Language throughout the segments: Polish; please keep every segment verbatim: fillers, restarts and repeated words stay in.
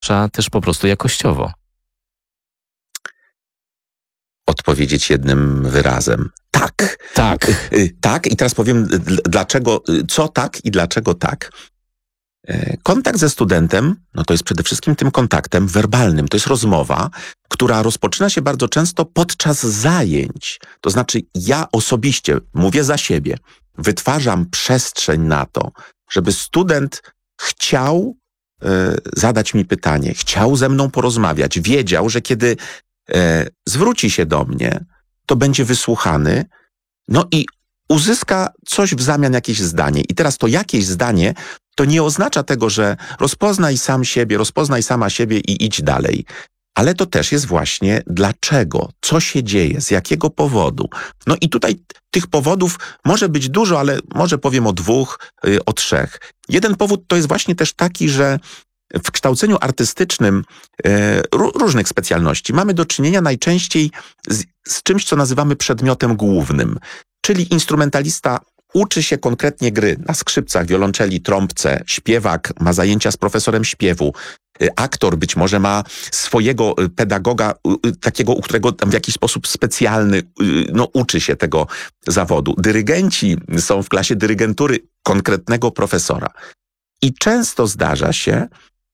a też po prostu jakościowo? Odpowiedzieć jednym wyrazem. Tak. Tak. Tak. I teraz powiem dlaczego, co tak i dlaczego tak. Kontakt ze studentem, no to jest przede wszystkim tym kontaktem werbalnym. To jest rozmowa, która rozpoczyna się bardzo często podczas zajęć. To znaczy ja osobiście, mówię za siebie, wytwarzam przestrzeń na to, żeby student chciał e, zadać mi pytanie, chciał ze mną porozmawiać, wiedział, że kiedy e, zwróci się do mnie, to będzie wysłuchany, no i uzyska coś w zamian, jakieś zdanie. I teraz to jakieś zdanie to nie oznacza tego, że rozpoznaj sam siebie, rozpoznaj sama siebie i idź dalej. Ale to też jest właśnie dlaczego, co się dzieje, z jakiego powodu. No i tutaj tych powodów może być dużo, ale może powiem o dwóch, yy, o trzech. Jeden powód to jest właśnie też taki, że w kształceniu artystycznym yy, różnych specjalności mamy do czynienia najczęściej z, z czymś, co nazywamy przedmiotem głównym. Czyli instrumentalista uczy się konkretnie gry na skrzypcach, wiolonczeli, trąbce, śpiewak ma zajęcia z profesorem śpiewu, aktor być może ma swojego pedagoga, takiego, u którego tam w jakiś sposób specjalny no, uczy się tego zawodu. Dyrygenci są w klasie dyrygentury konkretnego profesora. I często zdarza się,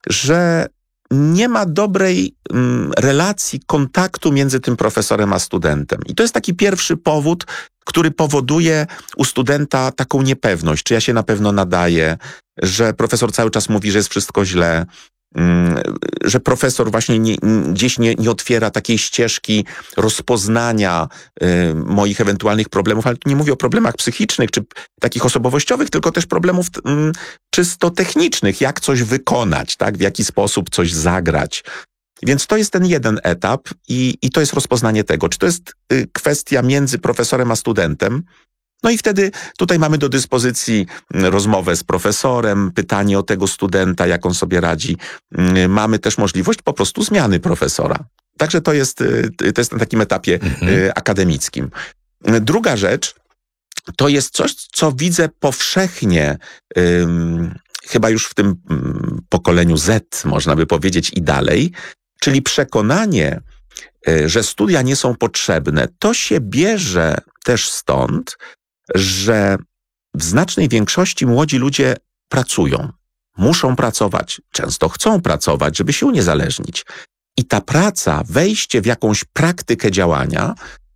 że nie ma dobrej mm, relacji, kontaktu między tym profesorem a studentem. I to jest taki pierwszy powód, który powoduje u studenta taką niepewność, czy ja się na pewno nadaję, że profesor cały czas mówi, że jest wszystko źle, mm, że profesor właśnie nie, gdzieś nie, nie otwiera takiej ścieżki rozpoznania y, moich ewentualnych problemów, ale tu nie mówię o problemach psychicznych, czy takich osobowościowych, tylko też problemów y, czysto technicznych, jak coś wykonać, tak, w jaki sposób coś zagrać. Więc to jest ten jeden etap i, i to jest rozpoznanie tego, czy to jest y, kwestia między profesorem a studentem. No i wtedy tutaj mamy do dyspozycji rozmowę z profesorem, pytanie o tego studenta, jak on sobie radzi. Y, mamy też możliwość po prostu zmiany profesora. Także to jest, y, to jest na takim etapie Mhm. y, akademickim. Y, druga rzecz to jest coś, co widzę powszechnie, y, chyba już w tym y, pokoleniu Z, można by powiedzieć, i dalej, czyli przekonanie, że studia nie są potrzebne. To się bierze też stąd, że w znacznej większości młodzi ludzie pracują. Muszą pracować, często chcą pracować, żeby się uniezależnić. I ta praca, wejście w jakąś praktykę działania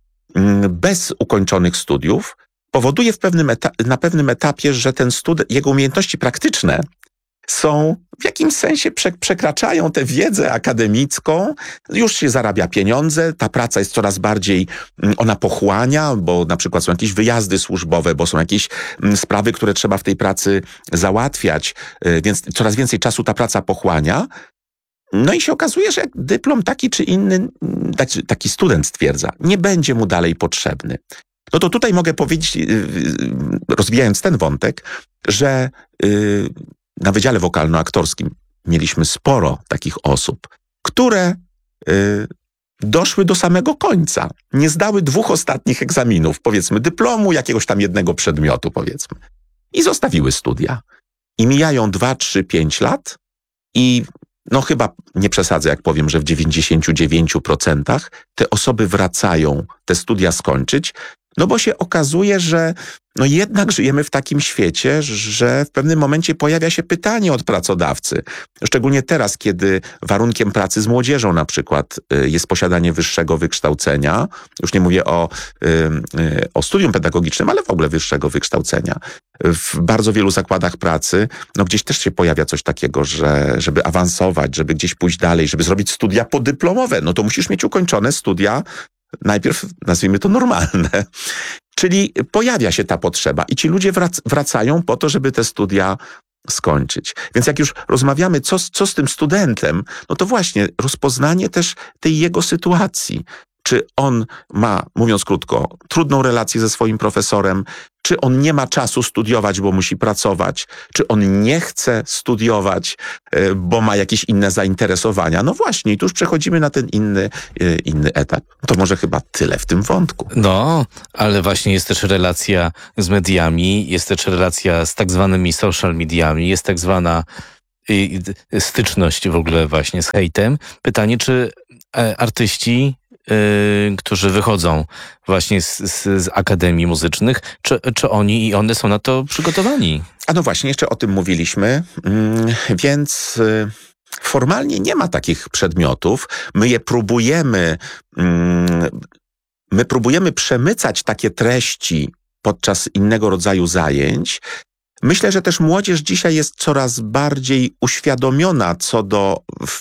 bez ukończonych studiów powoduje w pewnym eta- na pewnym etapie, że ten student, jego umiejętności praktyczne są w jakimś sensie prze, przekraczają tę wiedzę akademicką, już się zarabia pieniądze, ta praca jest coraz bardziej, ona pochłania, bo na przykład są jakieś wyjazdy służbowe, bo są jakieś sprawy, które trzeba w tej pracy załatwiać, więc coraz więcej czasu ta praca pochłania. No i się okazuje, że dyplom taki czy inny, taki, taki student stwierdza, nie będzie mu dalej potrzebny. No to tutaj mogę powiedzieć, rozwijając ten wątek, że na Wydziale Wokalno-Aktorskim mieliśmy sporo takich osób, które y, doszły do samego końca. Nie zdały dwóch ostatnich egzaminów, powiedzmy dyplomu, jakiegoś tam jednego przedmiotu, powiedzmy. I zostawiły studia. I mijają dwa, trzy, pięć lat i no chyba nie przesadzę, jak powiem, że w dziewięćdziesięciu dziewięciu procentach te osoby wracają te studia skończyć, no bo się okazuje, że no jednak żyjemy w takim świecie, że w pewnym momencie pojawia się pytanie od pracodawcy. Szczególnie teraz, kiedy warunkiem pracy z młodzieżą na przykład jest posiadanie wyższego wykształcenia. Już nie mówię o, o studium pedagogicznym, ale w ogóle wyższego wykształcenia. W bardzo wielu zakładach pracy, no gdzieś też się pojawia coś takiego, że żeby awansować, żeby gdzieś pójść dalej, żeby zrobić studia podyplomowe, no to musisz mieć ukończone studia najpierw, nazwijmy to, normalne. Czyli pojawia się ta potrzeba i ci ludzie wrac- wracają po to, żeby te studia skończyć. Więc jak już rozmawiamy, co, co z tym studentem, no to właśnie rozpoznanie też tej jego sytuacji. Czy on ma, mówiąc krótko, trudną relację ze swoim profesorem, czy on nie ma czasu studiować, bo musi pracować, czy on nie chce studiować, bo ma jakieś inne zainteresowania. No właśnie, i tu już przechodzimy na ten inny, inny etap. To może chyba tyle w tym wątku. No, ale właśnie jest też relacja z mediami, jest też relacja z tak zwanymi social mediami, jest tak zwana i, i styczność w ogóle właśnie z hejtem. Pytanie, czy e, artyści, y, którzy wychodzą właśnie z, z, z akademii muzycznych, czy, czy oni i one są na to przygotowani? A no właśnie, jeszcze o tym mówiliśmy, mm, więc y, formalnie nie ma takich przedmiotów. My je próbujemy, mm, my próbujemy przemycać takie treści podczas innego rodzaju zajęć. Myślę, że też młodzież dzisiaj jest coraz bardziej uświadomiona co do f,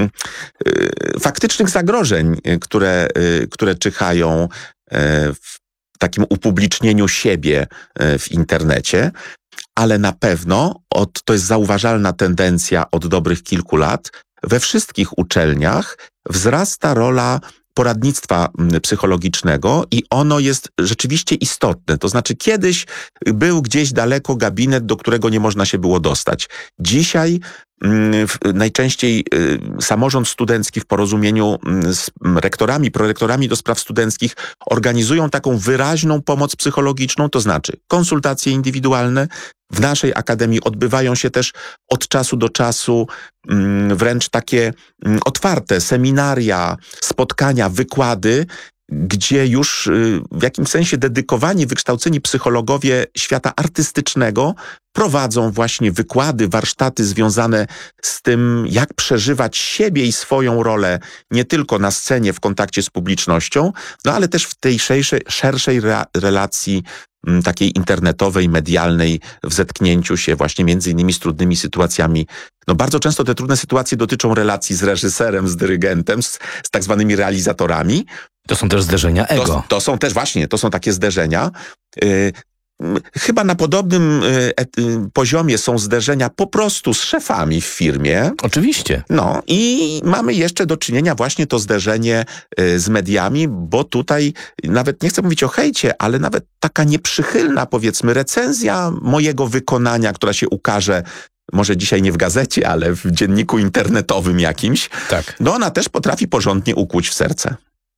y, faktycznych zagrożeń, które, y, które czyhają y, w takim upublicznieniu siebie y, w internecie. Ale na pewno, od, to jest zauważalna tendencja od dobrych kilku lat, we wszystkich uczelniach wzrasta rola poradnictwa psychologicznego i ono jest rzeczywiście istotne. To znaczy kiedyś był gdzieś daleko gabinet, do którego nie można się było dostać. Dzisiaj najczęściej samorząd studencki w porozumieniu z rektorami, prorektorami do spraw studenckich organizują taką wyraźną pomoc psychologiczną, to znaczy konsultacje indywidualne. W naszej akademii odbywają się też od czasu do czasu wręcz takie otwarte seminaria, spotkania, wykłady, gdzie już w jakimś sensie dedykowani, wykształceni psychologowie świata artystycznego prowadzą właśnie wykłady, warsztaty związane z tym, jak przeżywać siebie i swoją rolę nie tylko na scenie, w kontakcie z publicznością, no ale też w tej szerszej, szerszej re- relacji m, takiej internetowej, medialnej, w zetknięciu się właśnie między innymi z trudnymi sytuacjami. No bardzo często te trudne sytuacje dotyczą relacji z reżyserem, z dyrygentem, z, z tak zwanymi realizatorami. To są też zderzenia ego. To, to są też właśnie, to są takie zderzenia. Yy, Chyba na podobnym y, y, poziomie są zderzenia po prostu z szefami w firmie. Oczywiście. No i mamy jeszcze do czynienia właśnie to zderzenie y, z mediami, bo tutaj nawet nie chcę mówić o hejcie, ale nawet taka nieprzychylna, powiedzmy, recenzja mojego wykonania, która się ukaże może dzisiaj nie w gazecie, ale w dzienniku internetowym jakimś, tak. No ona też potrafi porządnie ukłuć w serce.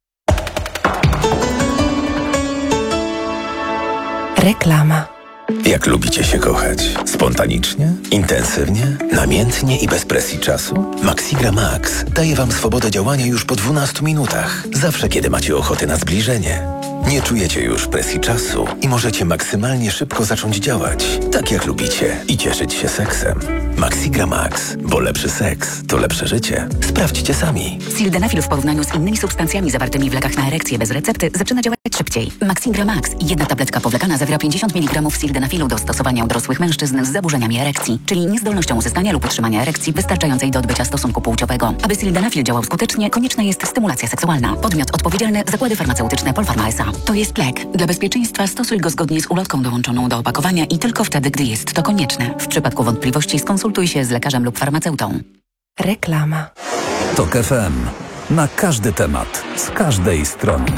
Reklama. Jak lubicie się kochać? Spontanicznie? Intensywnie? Namiętnie i bez presji czasu? Maxigra Max daje wam swobodę działania już po dwunastu minutach. Zawsze, kiedy macie ochotę na zbliżenie. Nie czujecie już presji czasu i możecie maksymalnie szybko zacząć działać, tak jak lubicie, i cieszyć się seksem. Maxigra Max, bo lepszy seks to lepsze życie. Sprawdźcie sami. Sildenafil w porównaniu z innymi substancjami zawartymi w lekach na erekcję bez recepty zaczyna działać szybciej. Maxigra Max, jedna tabletka powlekana zawiera pięćdziesiąt miligramów sildenafilu do stosowania u dorosłych mężczyzn z zaburzeniami erekcji, czyli niezdolnością uzyskania lub utrzymania erekcji wystarczającej do odbycia stosunku płciowego. Aby sildenafil działał skutecznie, konieczna jest stymulacja seksualna. Podmiot odpowiedzialny – zakłady farmaceutyczne Polpharma S A. To jest lek. Dla bezpieczeństwa stosuj go zgodnie z ulotką dołączoną do opakowania i tylko wtedy, gdy jest to konieczne. W przypadku wątpliwości skonsultuj się z lekarzem lub farmaceutą. Reklama. Tok F M. Na każdy temat, z każdej strony.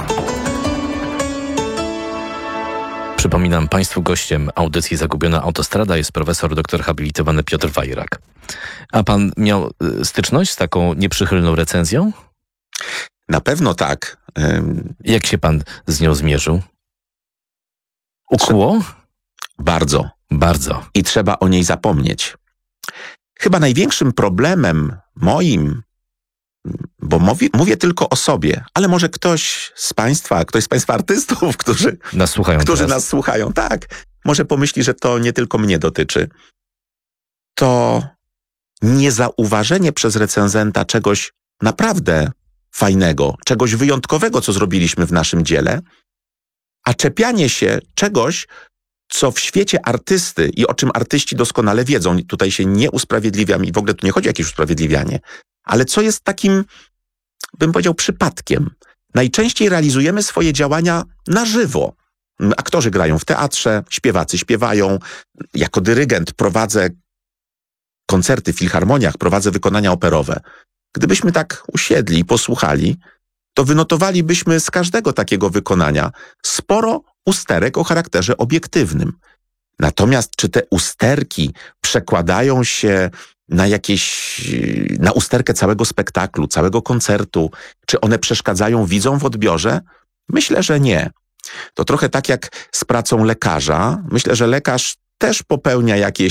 Przypominam Państwu, gościem audycji Zagubiona Autostrada jest profesor doktor habilitowany Piotr Wajrak. A pan miał y, styczność z taką nieprzychylną recenzją? Na pewno tak. Ym... Jak się pan z nią zmierzył? Ukłuło? Bardzo. Bardzo. I trzeba o niej zapomnieć. Chyba największym problemem moim, bo mówię, mówię tylko o sobie, ale może ktoś z Państwa, ktoś z Państwa artystów, którzy, nas słuchają, którzy teraz. nas słuchają, tak, może pomyśli, że to nie tylko mnie dotyczy. To niezauważenie przez recenzenta czegoś naprawdę fajnego, czegoś wyjątkowego, co zrobiliśmy w naszym dziele, a czepianie się czegoś, co w świecie artysty i o czym artyści doskonale wiedzą, tutaj się nie usprawiedliwiam i w ogóle tu nie chodzi o jakieś usprawiedliwianie, ale co jest takim, bym powiedział, przypadkiem. Najczęściej realizujemy swoje działania na żywo. Aktorzy grają w teatrze, śpiewacy śpiewają. Jako dyrygent prowadzę koncerty w filharmoniach, prowadzę wykonania operowe. Gdybyśmy tak usiedli i posłuchali, to wynotowalibyśmy z każdego takiego wykonania sporo usterek o charakterze obiektywnym. Natomiast czy te usterki przekładają się na jakieś, na usterkę całego spektaklu, całego koncertu, czy one przeszkadzają widzom w odbiorze? Myślę, że nie. To trochę tak jak z pracą lekarza. Myślę, że lekarz też popełnia jakieś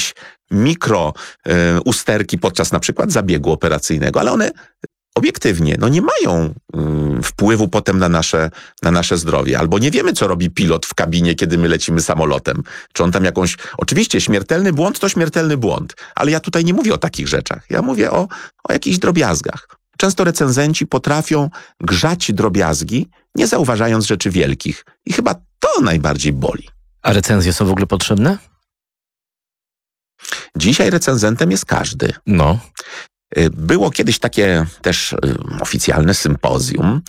mikro e, usterki podczas na przykład zabiegu operacyjnego, ale one obiektywnie no nie mają y, wpływu potem na nasze, na nasze zdrowie. Albo nie wiemy, co robi pilot w kabinie, kiedy my lecimy samolotem. Czy on tam jakąś... Oczywiście śmiertelny błąd to śmiertelny błąd, ale ja tutaj nie mówię o takich rzeczach. Ja mówię o, o jakichś drobiazgach. Często recenzenci potrafią grzać drobiazgi, nie zauważając rzeczy wielkich. I chyba to najbardziej boli. A recenzje są w ogóle potrzebne? Dzisiaj recenzentem jest każdy. No. Było kiedyś takie też oficjalne sympozjum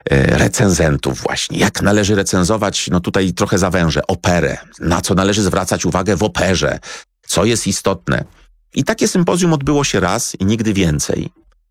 recenzentów właśnie. Jak należy recenzować, no tutaj trochę zawężę, operę. Na co należy zwracać uwagę w operze. Co jest istotne. I takie sympozjum odbyło się raz i nigdy więcej.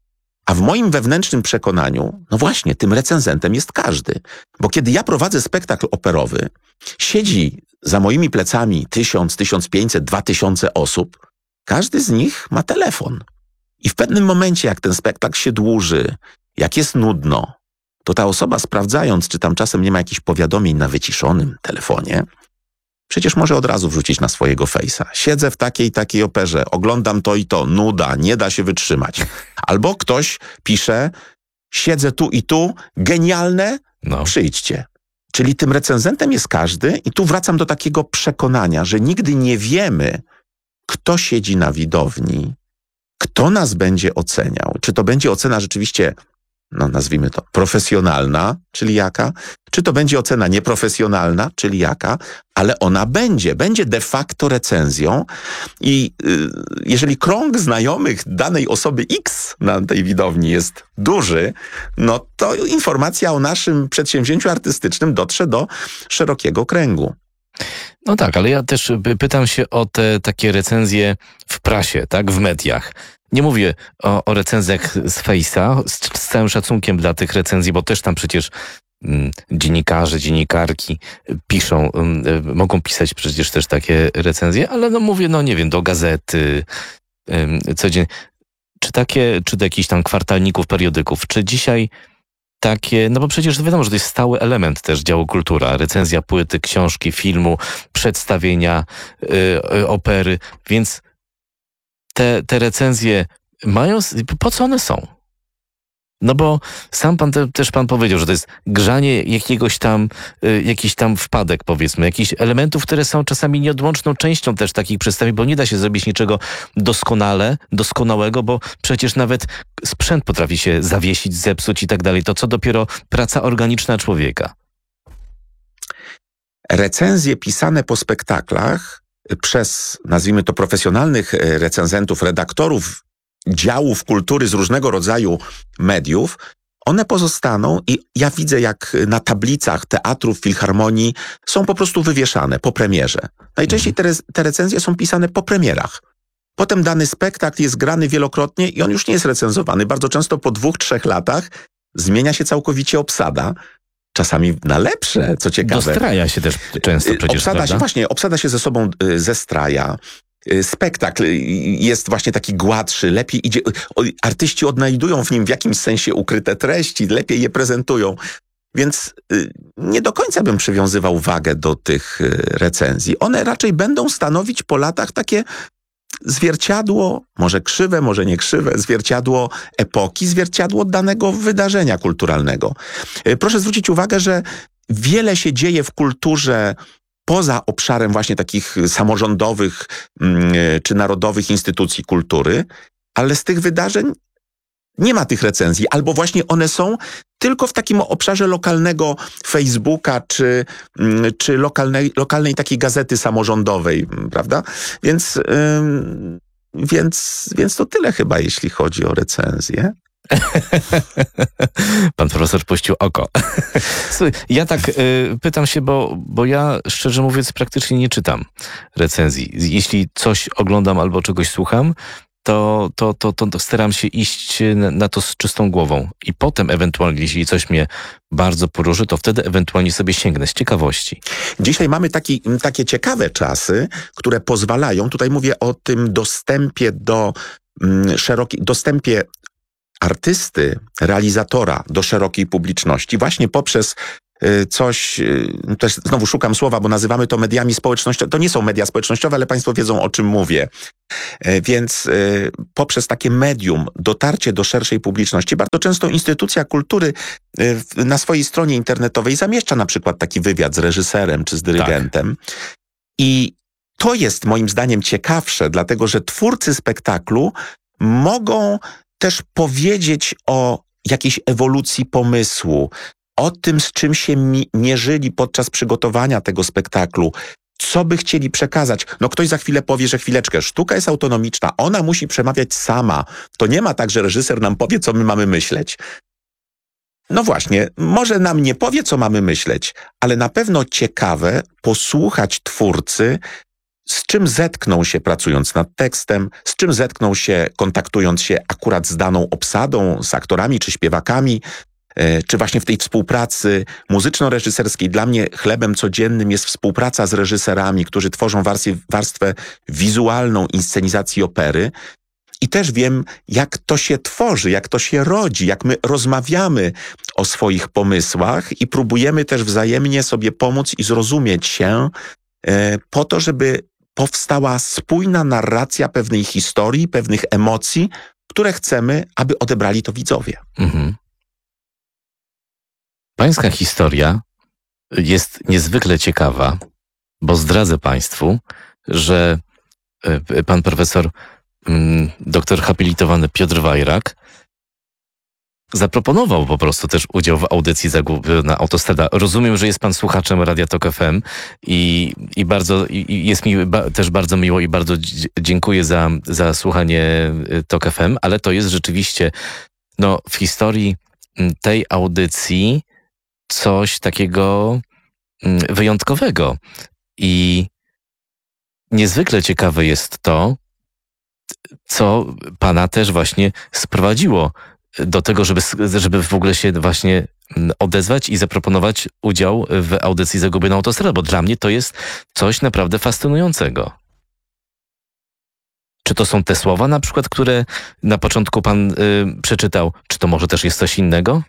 A w moim wewnętrznym przekonaniu, no właśnie, tym recenzentem jest każdy. Bo kiedy ja prowadzę spektakl operowy, siedzi za moimi plecami tysiąc, tysiąc pięćset, dwa tysiące osób. Każdy z nich ma telefon. I w pewnym momencie, jak ten spektakl się dłuży, jak jest nudno, to ta osoba, sprawdzając, czy tam czasem nie ma jakichś powiadomień na wyciszonym telefonie, przecież może od razu wrzucić na swojego fejsa. Siedzę w takiej i takiej operze, oglądam to i to, nuda, nie da się wytrzymać. Albo ktoś pisze, siedzę tu i tu, genialne, No. przyjdźcie. Czyli tym recenzentem jest każdy i tu wracam do takiego przekonania, że nigdy nie wiemy, kto siedzi na widowni, kto nas będzie oceniał. Czy to będzie ocena rzeczywiście, no nazwijmy to, profesjonalna, czyli jaka? Czy to będzie ocena nieprofesjonalna, czyli jaka? Ale ona będzie, będzie de facto recenzją i y, jeżeli krąg znajomych danej osoby X na tej widowni jest duży, no to informacja o naszym przedsięwzięciu artystycznym dotrze do szerokiego kręgu. No tak, ale ja też pytam się o te takie recenzje w prasie, tak, w mediach. Nie mówię o, o recenzjach z Face'a, z, z całym szacunkiem dla tych recenzji, bo też tam przecież mm, dziennikarze, dziennikarki piszą, mm, mogą pisać przecież też takie recenzje, ale no mówię, no nie wiem, do gazety, mm, codziennie. Czy takie, czy do jakichś tam kwartalników, periodyków, czy dzisiaj takie, no bo przecież wiadomo, że to jest stały element też działu kultura, recenzja płyty, książki, filmu, przedstawienia, y, opery, więc te, te recenzje mają, po co one są? No bo sam pan te, też pan powiedział, że to jest grzanie jakiegoś tam, y, jakiś tam wpadek, powiedzmy, jakichś elementów, które są czasami nieodłączną częścią też takich przedstawień, bo nie da się zrobić niczego doskonale, doskonałego, bo przecież nawet sprzęt potrafi się zawiesić, zepsuć i tak dalej. To co dopiero praca organiczna człowieka. Recenzje pisane po spektaklach przez, nazwijmy to, profesjonalnych recenzentów, redaktorów działów kultury z różnego rodzaju mediów, one pozostaną i ja widzę, jak na tablicach teatrów, filharmonii są po prostu wywieszane po premierze. Najczęściej te, te recenzje są pisane po premierach. Potem dany spektakl jest grany wielokrotnie i on już nie jest recenzowany. Bardzo często po dwóch, trzech latach zmienia się całkowicie obsada. Czasami na lepsze, co ciekawe. Dostraja się też często przecież, obsada prawda? się, właśnie, obsada się ze sobą y, zestraja. Y, spektakl y, jest właśnie taki gładszy, lepiej idzie. O, artyści odnajdują w nim w jakimś sensie ukryte treści, lepiej je prezentują. Więc y, nie do końca bym przywiązywał wagę do tych y, recenzji. One raczej będą stanowić po latach takie zwierciadło, może krzywe, może nie krzywe, zwierciadło epoki, zwierciadło danego wydarzenia kulturalnego. Proszę zwrócić uwagę, że wiele się dzieje w kulturze poza obszarem właśnie takich samorządowych czy narodowych instytucji kultury, ale z tych wydarzeń nie ma tych recenzji, albo właśnie one są tylko w takim obszarze lokalnego Facebooka, czy, czy lokalnej, lokalnej takiej gazety samorządowej, prawda? Więc, ym, więc, więc to tyle chyba, jeśli chodzi o recenzję. Pan profesor puścił oko. Słuchaj, ja tak y, pytam się, bo, bo ja szczerze mówiąc praktycznie nie czytam recenzji. Jeśli coś oglądam albo czegoś słucham, To, to, to, to, to staram się iść na, na to z czystą głową. I potem ewentualnie, jeśli coś mnie bardzo poruszy, to wtedy ewentualnie sobie sięgnę z ciekawości. Dzisiaj mamy taki, takie ciekawe czasy, które pozwalają, tutaj mówię o tym dostępie do mm, szerokiej, dostępie artysty, realizatora do szerokiej publiczności, właśnie poprzez coś, też znowu szukam słowa, bo nazywamy to mediami społecznościowymi. To nie są media społecznościowe, ale państwo wiedzą, o czym mówię. Więc poprzez takie medium, dotarcie do szerszej publiczności, bardzo często instytucja kultury na swojej stronie internetowej zamieszcza na przykład taki wywiad z reżyserem czy z dyrygentem. Tak. I to jest moim zdaniem ciekawsze, dlatego że twórcy spektaklu mogą też powiedzieć o jakiejś ewolucji pomysłu, o tym, z czym się mi- mierzyli podczas przygotowania tego spektaklu, co by chcieli przekazać. No ktoś za chwilę powie, że chwileczkę, sztuka jest autonomiczna, ona musi przemawiać sama. To nie ma tak, że reżyser nam powie, co my mamy myśleć. No właśnie, może nam nie powie, co mamy myśleć, ale na pewno ciekawe posłuchać twórcy, z czym zetknął się pracując nad tekstem, z czym zetknął się kontaktując się akurat z daną obsadą, z aktorami czy śpiewakami, czy właśnie w tej współpracy muzyczno-reżyserskiej. Dla mnie chlebem codziennym jest współpraca z reżyserami, którzy tworzą warstwę, warstwę wizualną inscenizacji opery. I też wiem, jak to się tworzy, jak to się rodzi, jak my rozmawiamy o swoich pomysłach i próbujemy też wzajemnie sobie pomóc i zrozumieć się e, po to, żeby powstała spójna narracja pewnej historii, pewnych emocji, które chcemy, aby odebrali to widzowie. Mhm. Pańska historia jest niezwykle ciekawa, bo zdradzę państwu, że pan profesor doktor habilitowany Piotr Wajrak zaproponował po prostu też udział w audycji Zagubiona Autostrada. Rozumiem, że jest pan słuchaczem Radia Tok F M i, i bardzo i jest mi ba, też bardzo miło i bardzo d- dziękuję za, za słuchanie Tok F M, ale to jest rzeczywiście no, w historii tej audycji coś takiego wyjątkowego. I niezwykle ciekawe jest to, co pana też właśnie sprowadziło do tego, żeby, żeby w ogóle się właśnie odezwać i zaproponować udział w audycji Zagubiona Autostrada, bo dla mnie to jest coś naprawdę fascynującego. Czy to są te słowa na przykład, które na początku pan y, przeczytał? Czy to może też jest coś innego?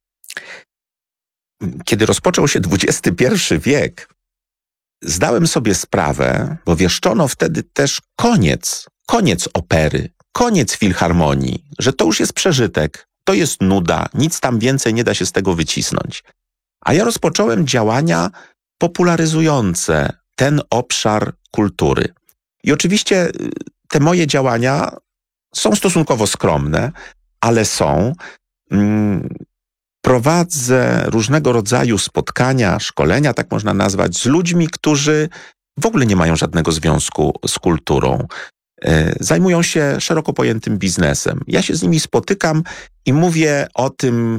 Kiedy rozpoczął się dwudziesty pierwszy wiek, zdałem sobie sprawę, bo wieszczono wtedy też koniec, koniec opery, koniec filharmonii, że to już jest przeżytek, to jest nuda, nic tam więcej nie da się z tego wycisnąć. A ja rozpocząłem działania popularyzujące ten obszar kultury. I oczywiście te moje działania są stosunkowo skromne, ale są. Mm, prowadzę różnego rodzaju spotkania, szkolenia, tak można nazwać, z ludźmi, którzy w ogóle nie mają żadnego związku z kulturą. Zajmują się szeroko pojętym biznesem. Ja się z nimi spotykam i mówię o tym,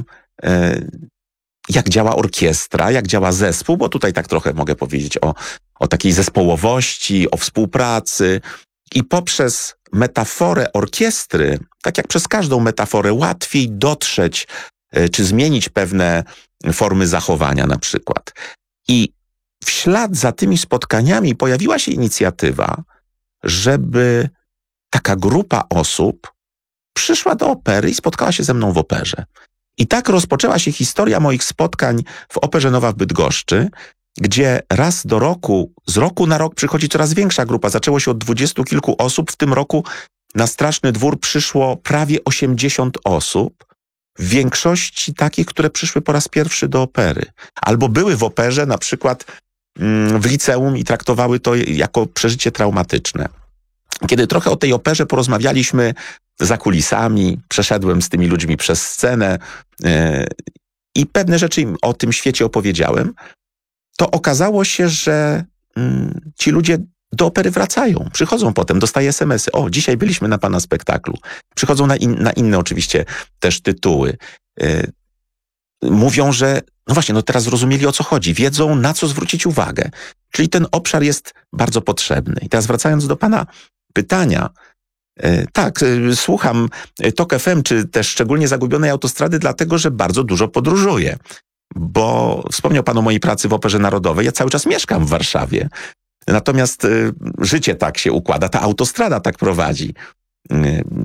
jak działa orkiestra, jak działa zespół, bo tutaj tak trochę mogę powiedzieć o, o takiej zespołowości, o współpracy. I poprzez metaforę orkiestry, tak jak przez każdą metaforę, łatwiej dotrzeć czy zmienić pewne formy zachowania na przykład. I w ślad za tymi spotkaniami pojawiła się inicjatywa, żeby taka grupa osób przyszła do opery i spotkała się ze mną w operze. I tak rozpoczęła się historia moich spotkań w Operze Nowa w Bydgoszczy, gdzie raz do roku, z roku na rok przychodzi coraz większa grupa. Zaczęło się od dwudziestu kilku osób. W tym roku na Straszny Dwór przyszło prawie osiemdziesiąt osób. W większości takich, które przyszły po raz pierwszy do opery. Albo były w operze, na przykład w liceum i traktowały to jako przeżycie traumatyczne. Kiedy trochę o tej operze porozmawialiśmy za kulisami, przeszedłem z tymi ludźmi przez scenę yy, i pewne rzeczy im o tym świecie opowiedziałem, to okazało się, że yy, ci ludzie do opery wracają. Przychodzą potem, dostaję es em esy. O, dzisiaj byliśmy na pana spektaklu. Przychodzą na, in, na inne oczywiście też tytuły. Yy, mówią, że no właśnie, no teraz zrozumieli, o co chodzi. Wiedzą, na co zwrócić uwagę. Czyli ten obszar jest bardzo potrzebny. I teraz wracając do pana pytania. Yy, tak, yy, słucham Tok F M, czy też szczególnie Zagubionej Autostrady, dlatego, że bardzo dużo podróżuję. Bo wspomniał pan o mojej pracy w Operze Narodowej. Ja cały czas mieszkam w Warszawie. Natomiast y, życie tak się układa, ta autostrada tak prowadzi. Y,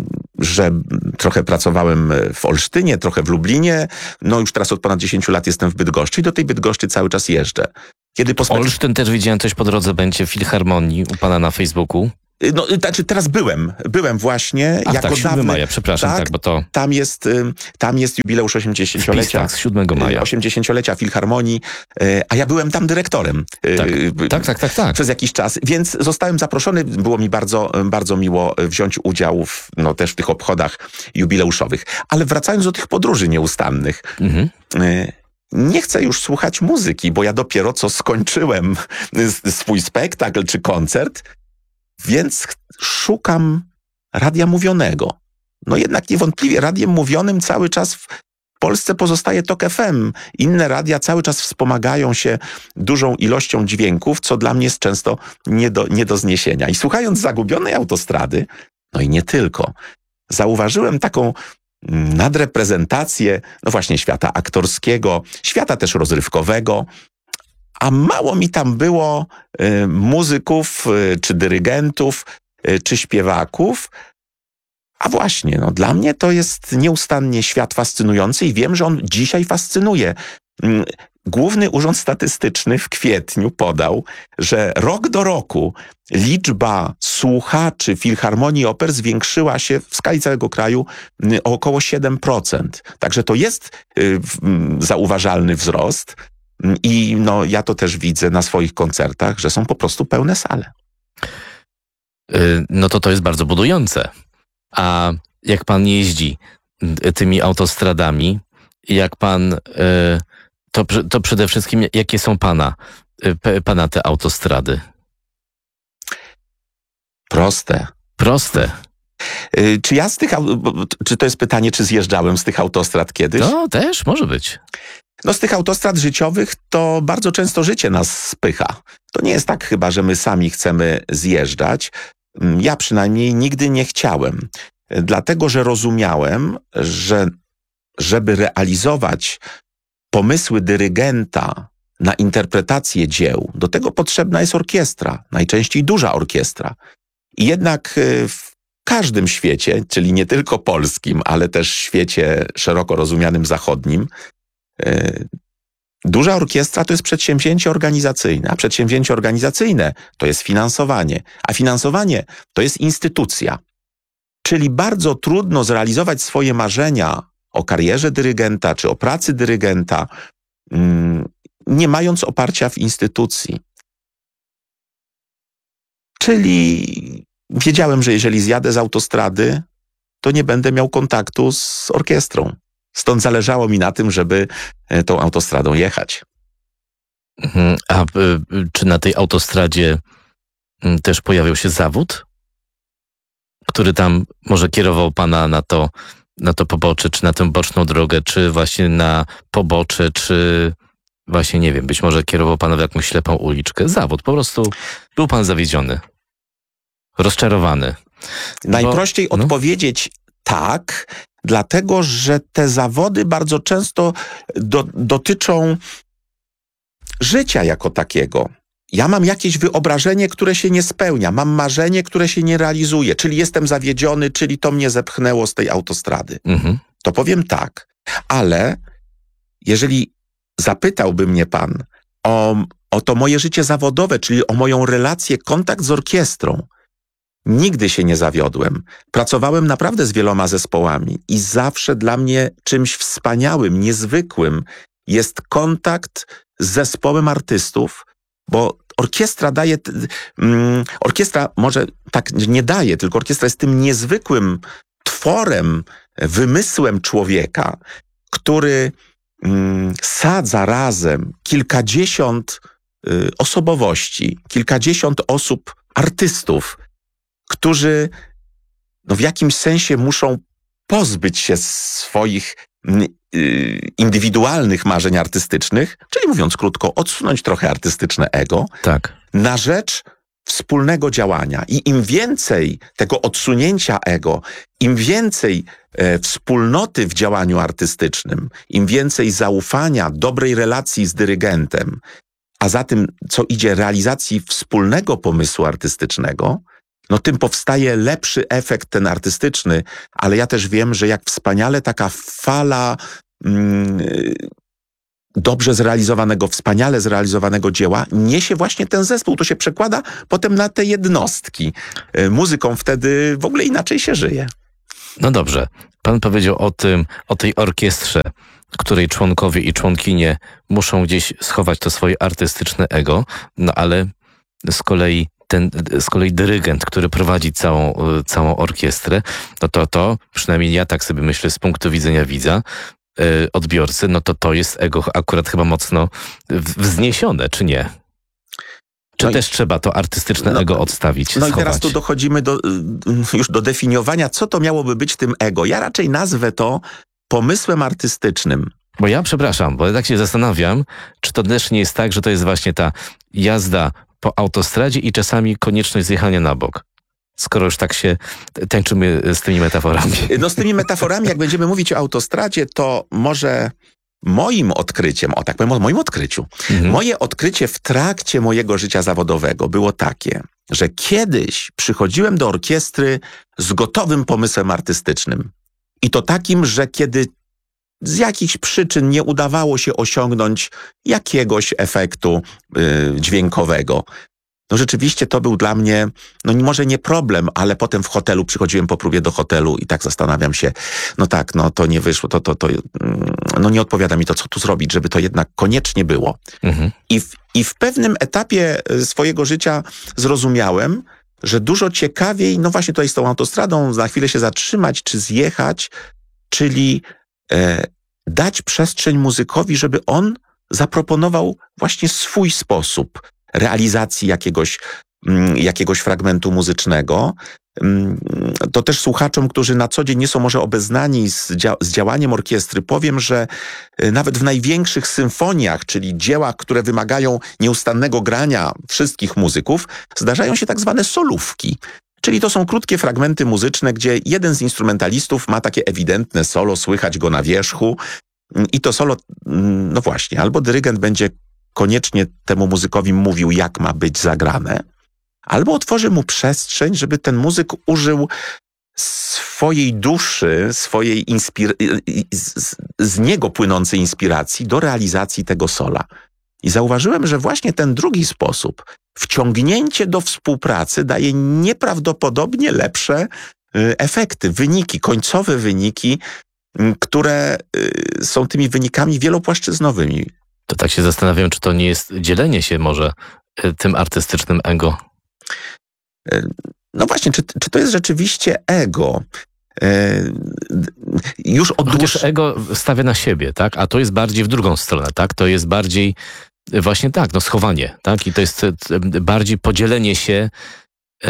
że trochę pracowałem w Olsztynie, trochę w Lublinie. No już teraz od ponad dziesięciu lat jestem w Bydgoszczy i do tej Bydgoszczy cały czas jeżdżę. Kiedy po Olsztyn też widziałem, coś po drodze będzie w Filharmonii u pana na Facebooku. No, znaczy teraz byłem, byłem właśnie Ach, jako tak, siódmego dawny, maja, przepraszam, tak, tak, bo to... Tam jest, tam jest jubileusz osiemdziesięciolecia. Tak, z siódmego maja. osiemdziesięciolecia Filharmonii, a ja byłem tam dyrektorem. Tak, tak, tak, tak, tak. Przez jakiś czas, więc zostałem zaproszony, było mi bardzo, bardzo miło wziąć udział w, no, też w tych obchodach jubileuszowych. Ale wracając do tych podróży nieustannych, mhm. nie chcę już słuchać muzyki, bo ja dopiero co skończyłem swój spektakl czy koncert, więc szukam radia mówionego. No jednak niewątpliwie radiem mówionym cały czas w Polsce pozostaje Tok F M. Inne radia cały czas wspomagają się dużą ilością dźwięków, co dla mnie jest często nie do, nie do zniesienia. I słuchając Zagubionej Autostrady, no i nie tylko, zauważyłem taką nadreprezentację, no właśnie świata aktorskiego, świata też rozrywkowego, a mało mi tam było y, muzyków, y, czy dyrygentów, y, czy śpiewaków. A właśnie, no dla mnie to jest nieustannie świat fascynujący i wiem, że on dzisiaj fascynuje. Y, Główny Urząd Statystyczny w kwietniu podał, że rok do roku liczba słuchaczy Filharmonii Oper zwiększyła się w skali całego kraju o około siedem procent. Także to jest y, y, zauważalny wzrost. I no, ja to też widzę na swoich koncertach, że są po prostu pełne sale. No to to jest bardzo budujące. A jak pan jeździ tymi autostradami, jak pan, to, to przede wszystkim jakie są pana, pana te autostrady? Proste. Proste. Czy ja z tych, czy to jest pytanie, czy zjeżdżałem z tych autostrad kiedyś? No też, może być. No z tych autostrad życiowych to bardzo często życie nas spycha. To nie jest tak chyba, że my sami chcemy zjeżdżać. Ja przynajmniej nigdy nie chciałem. Dlatego, że rozumiałem, że żeby realizować pomysły dyrygenta na interpretację dzieł, do tego potrzebna jest orkiestra, najczęściej duża orkiestra. I jednak w każdym świecie, czyli nie tylko polskim, ale też świecie szeroko rozumianym zachodnim, duża orkiestra to jest przedsięwzięcie organizacyjne, a przedsięwzięcie organizacyjne to jest finansowanie, a finansowanie to jest instytucja. Czyli bardzo trudno zrealizować swoje marzenia o karierze dyrygenta czy o pracy dyrygenta, nie mając oparcia w instytucji. Czyli wiedziałem, że jeżeli zjadę z autostrady, to nie będę miał kontaktu z orkiestrą. Stąd zależało mi na tym, żeby tą autostradą jechać. A czy na tej autostradzie też pojawił się zawód, który tam może kierował pana na to, na to pobocze, czy na tę boczną drogę, czy właśnie na pobocze, czy właśnie, nie wiem, być może kierował pana w jakąś ślepą uliczkę? Zawód, po prostu był pan zawiedziony, rozczarowany. Najprościej Bo, no. odpowiedzieć tak, dlatego, że te zawody bardzo często do, dotyczą życia jako takiego. Ja mam jakieś wyobrażenie, które się nie spełnia, mam marzenie, które się nie realizuje, czyli jestem zawiedziony, czyli to mnie zepchnęło z tej autostrady. Mhm. To powiem tak, ale jeżeli zapytałby mnie pan o, o to moje życie zawodowe, czyli o moją relację, kontakt z orkiestrą, nigdy się nie zawiodłem. Pracowałem naprawdę z wieloma zespołami i zawsze dla mnie czymś wspaniałym, niezwykłym jest kontakt z zespołem artystów, bo orkiestra daje, mm, orkiestra może tak nie daje, tylko orkiestra jest tym niezwykłym tworem, wymysłem człowieka, który mm, sadza razem kilkadziesiąt y, osobowości, kilkadziesiąt osób, artystów, którzy no, w jakimś sensie muszą pozbyć się swoich indywidualnych marzeń artystycznych, czyli mówiąc krótko, odsunąć trochę artystyczne ego, tak, na rzecz wspólnego działania. I im więcej tego odsunięcia ego, im więcej e, wspólnoty w działaniu artystycznym, im więcej zaufania, dobrej relacji z dyrygentem, a za tym, co idzie, realizacji wspólnego pomysłu artystycznego, no tym powstaje lepszy efekt ten artystyczny, ale ja też wiem, że jak wspaniale taka fala mm, dobrze zrealizowanego, wspaniale zrealizowanego dzieła niesie właśnie ten zespół. To się przekłada potem na te jednostki. Muzyką wtedy w ogóle inaczej się żyje. No dobrze. Pan powiedział o tym, o tej orkiestrze, której członkowie i członkinie muszą gdzieś schować to swoje artystyczne ego, no ale z kolei ten, z kolei dyrygent, który prowadzi całą, całą orkiestrę, no to to, przynajmniej ja tak sobie myślę z punktu widzenia widza, yy, odbiorcy, no to to jest ego akurat chyba mocno wzniesione, czy nie? Czy no też i, trzeba to artystyczne no, ego odstawić, No schować? I teraz tu dochodzimy do, już do definiowania, co to miałoby być tym ego. Ja raczej nazwę to pomysłem artystycznym. Bo ja przepraszam, bo ja tak się zastanawiam, czy to też nie jest tak, że to jest właśnie ta jazda po autostradzie i czasami konieczność zjechania na bok. Skoro już tak się tańczymy z tymi metaforami. No z tymi metaforami, jak będziemy mówić o autostradzie, to może moim odkryciem, o tak powiem, o moim odkryciu, mhm. moje odkrycie w trakcie mojego życia zawodowego było takie, że kiedyś przychodziłem do orkiestry z gotowym pomysłem artystycznym. I to takim, że kiedy z jakichś przyczyn nie udawało się osiągnąć jakiegoś efektu yy, dźwiękowego, no rzeczywiście to był dla mnie, no może nie problem, ale potem w hotelu przychodziłem po próbie do hotelu i tak zastanawiam się, no tak, no to nie wyszło, to, to, to no nie odpowiada mi to, co tu zrobić, żeby to jednak koniecznie było. Mhm. I, w, I w pewnym etapie swojego życia zrozumiałem, że dużo ciekawiej, no właśnie tutaj z tą autostradą, na chwilę się zatrzymać, czy zjechać, czyli e, dać przestrzeń muzykowi, żeby on zaproponował właśnie swój sposób realizacji jakiegoś, m, jakiegoś fragmentu muzycznego. M, to też słuchaczom, którzy na co dzień nie są może obeznani z, dzia- z działaniem orkiestry, powiem, że e, nawet w największych symfoniach, czyli dziełach, które wymagają nieustannego grania wszystkich muzyków, zdarzają się tak zwane solówki. Czyli to są krótkie fragmenty muzyczne, gdzie jeden z instrumentalistów ma takie ewidentne solo, słychać go na wierzchu i to solo, no właśnie, albo dyrygent będzie koniecznie temu muzykowi mówił, jak ma być zagrane, albo otworzy mu przestrzeń, żeby ten muzyk użył swojej duszy, swojej inspir- z, z niego płynącej inspiracji do realizacji tego sola. I zauważyłem, że właśnie ten drugi sposób, wciągnięcie do współpracy, daje nieprawdopodobnie lepsze y, efekty, wyniki, końcowe wyniki, y, które y, są tymi wynikami wielopłaszczyznowymi. To tak się zastanawiam, czy to nie jest dzielenie się może y, tym artystycznym ego? Y, no właśnie, czy, czy to jest rzeczywiście ego? Y, już od Chociaż dłuż... ego stawia na siebie, tak? A to jest bardziej w drugą stronę, tak? To jest bardziej właśnie tak, no schowanie, tak? I to jest bardziej podzielenie się y,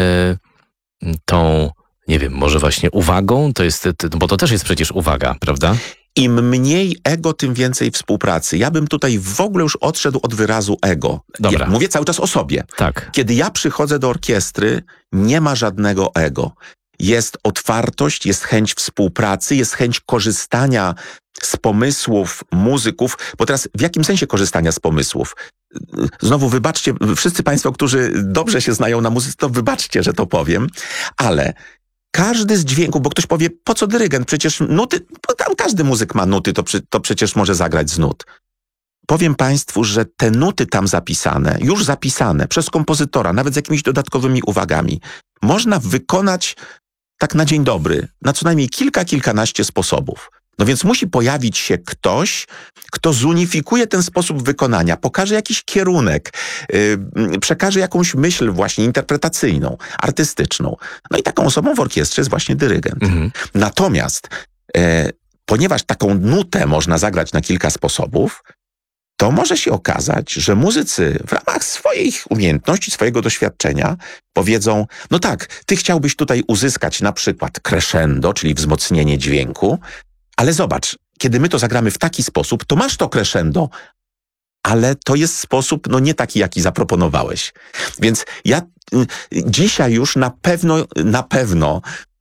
tą, nie wiem, może właśnie uwagą, to jest, bo to też jest przecież uwaga, prawda? Im mniej ego, tym więcej współpracy. Ja bym tutaj w ogóle już odszedł od wyrazu ego. Dobra. Ja mówię cały czas o sobie. Tak. Kiedy ja przychodzę do orkiestry, nie ma żadnego ego. Jest otwartość, jest chęć współpracy, jest chęć korzystania z pomysłów muzyków, bo teraz w jakim sensie korzystania z pomysłów? Znowu wybaczcie, wszyscy państwo, którzy dobrze się znają na muzyce, to wybaczcie, że to powiem, ale każdy z dźwięków, bo ktoś powie, po co dyrygent? Przecież nuty, bo tam każdy muzyk ma nuty, to, to przecież może zagrać z nut. Powiem państwu, że te nuty tam zapisane, już zapisane przez kompozytora, nawet z jakimiś dodatkowymi uwagami, można wykonać tak na dzień dobry, na co najmniej kilka, kilkanaście sposobów. No więc musi pojawić się ktoś, kto zunifikuje ten sposób wykonania, pokaże jakiś kierunek, yy, przekaże jakąś myśl właśnie interpretacyjną, artystyczną. No i taką osobą w orkiestrze jest właśnie dyrygent. Mhm. Natomiast e, ponieważ taką nutę można zagrać na kilka sposobów, to może się okazać, że muzycy w ramach swoich umiejętności, swojego doświadczenia powiedzą, no tak, ty chciałbyś tutaj uzyskać na przykład crescendo, czyli wzmocnienie dźwięku, ale zobacz, kiedy my to zagramy w taki sposób, to masz to crescendo, ale to jest sposób, no nie taki, jaki zaproponowałeś. Więc ja y, dzisiaj już na pewno, na pewno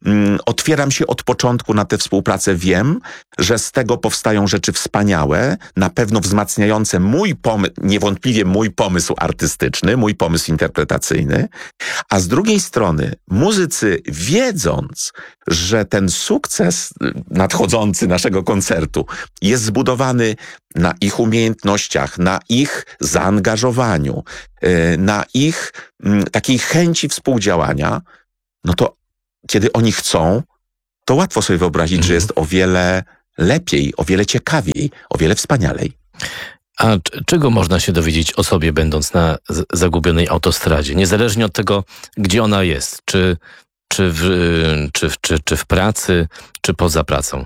mm, otwieram się od początku na tę współpracę. Wiem, że z tego powstają rzeczy wspaniałe, na pewno wzmacniające mój pomysł, niewątpliwie mój pomysł artystyczny, mój pomysł interpretacyjny, a z drugiej strony muzycy, wiedząc, że ten sukces nadchodzący naszego koncertu jest zbudowany na ich umiejętnościach, na ich zaangażowaniu, na ich takiej chęci współdziałania, no to kiedy oni chcą, to łatwo sobie wyobrazić, mhm. że jest o wiele lepiej, o wiele ciekawiej, o wiele wspanialej. A czego można się dowiedzieć o sobie, będąc na zagubionej autostradzie? Niezależnie od tego, gdzie ona jest. Czy, czy, w, czy, czy, czy w pracy, czy poza pracą?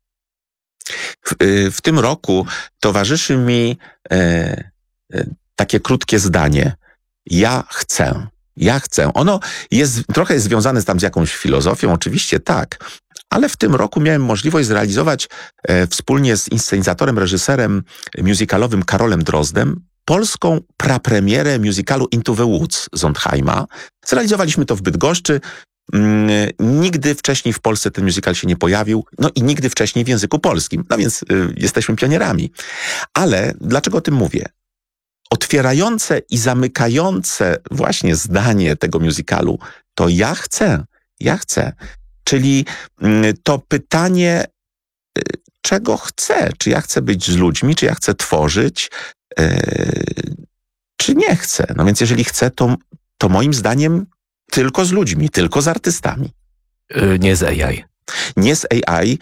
W, w tym roku towarzyszy mi e, e, takie krótkie zdanie. Ja chcę. Ja chcę. Ono jest trochę jest związane tam z jakąś filozofią, oczywiście tak, ale w tym roku miałem możliwość zrealizować e, wspólnie z inscenizatorem, reżyserem musicalowym Karolem Drozdem polską prapremierę musicalu Into the Woods Sondheima. Zrealizowaliśmy to w Bydgoszczy. Mm, nigdy wcześniej w Polsce ten musical się nie pojawił, no i nigdy wcześniej w języku polskim. No więc y, jesteśmy pionierami. Ale dlaczego o tym mówię? Otwierające i zamykające właśnie zdanie tego musicalu to ja chcę, ja chcę. Czyli y, to pytanie, y, czego chcę? Czy ja chcę być z ludźmi, czy ja chcę tworzyć, y, czy nie chcę? No więc jeżeli chcę, to, to moim zdaniem tylko z ludźmi, tylko z artystami. Yy, nie z A I. Nie z A I.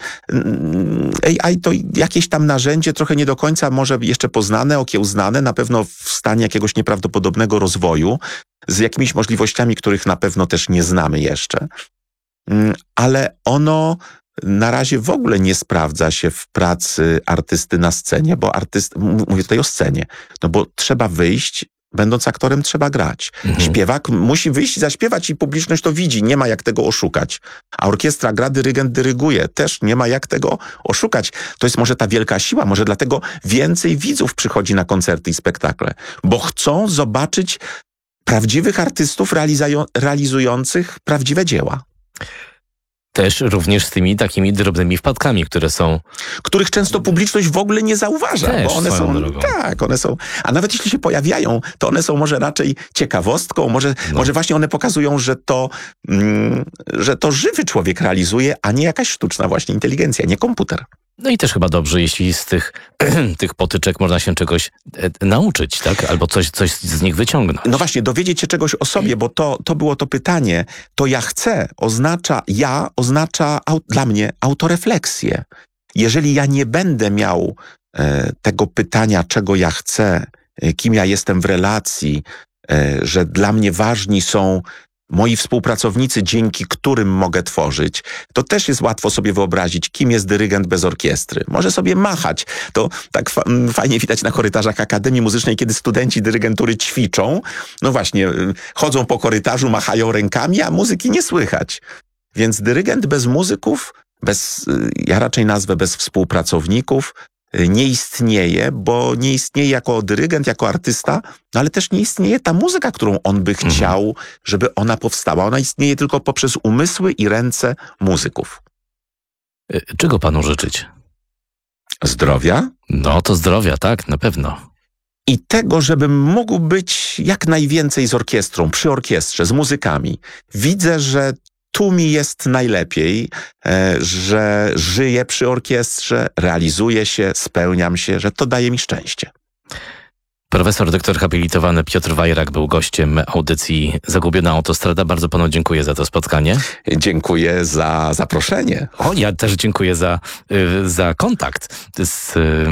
A I to jakieś tam narzędzie, trochę nie do końca może jeszcze poznane, okiełznane, na pewno w stanie jakiegoś nieprawdopodobnego rozwoju, z jakimiś możliwościami, których na pewno też nie znamy jeszcze. Ale ono na razie w ogóle nie sprawdza się w pracy artysty na scenie, bo artyst, mówię tutaj o scenie, no bo trzeba wyjść. Będąc aktorem trzeba grać. Mhm. Śpiewak musi wyjść i zaśpiewać i publiczność to widzi. Nie ma jak tego oszukać. A orkiestra gra, dyrygent dyryguje. Też nie ma jak tego oszukać. To jest może ta wielka siła. Może dlatego więcej widzów przychodzi na koncerty i spektakle. Bo chcą zobaczyć prawdziwych artystów realizujących prawdziwe dzieła. Też również z tymi takimi drobnymi wpadkami, które są... Których często publiczność w ogóle nie zauważa. Też, bo one są drogą. Tak, one są... A nawet jeśli się pojawiają, to one są może raczej ciekawostką, może, no. może właśnie one pokazują, że to, mm, że to żywy człowiek realizuje, a nie jakaś sztuczna właśnie inteligencja, nie komputer. No i też chyba dobrze, jeśli z tych, tych potyczek można się czegoś e, nauczyć, tak? Albo coś, coś z nich wyciągnąć. No właśnie, dowiedzieć się czegoś o sobie, bo to, to było to pytanie. To ja chcę oznacza, ja oznacza au, dla mnie autorefleksję. Jeżeli ja nie będę miał e, tego pytania, czego ja chcę, e, kim ja jestem w relacji, e, że dla mnie ważni są moi współpracownicy, dzięki którym mogę tworzyć, to też jest łatwo sobie wyobrazić, kim jest dyrygent bez orkiestry. Może sobie machać. To tak fa fajnie widać na korytarzach Akademii Muzycznej, kiedy studenci dyrygentury ćwiczą. No właśnie, chodzą po korytarzu, machają rękami, a muzyki nie słychać. Więc dyrygent bez muzyków, bez, ja raczej nazwę bez współpracowników, nie istnieje, bo nie istnieje jako dyrygent, jako artysta, no ale też nie istnieje ta muzyka, którą on by chciał, mhm. żeby ona powstała. Ona istnieje tylko poprzez umysły i ręce muzyków. Czego panu życzyć? Zdrowia? No to zdrowia, tak, na pewno. I tego, żebym mógł być jak najwięcej z orkiestrą, przy orkiestrze, z muzykami. Widzę, że tu mi jest najlepiej, że żyję przy orkiestrze, realizuję się, spełniam się, że to daje mi szczęście. Profesor doktor habilitowany Piotr Wajrak był gościem audycji Zagubiona Autostrada. Bardzo panu dziękuję za to spotkanie. Dziękuję za zaproszenie. O, ja też dziękuję za, za kontakt z,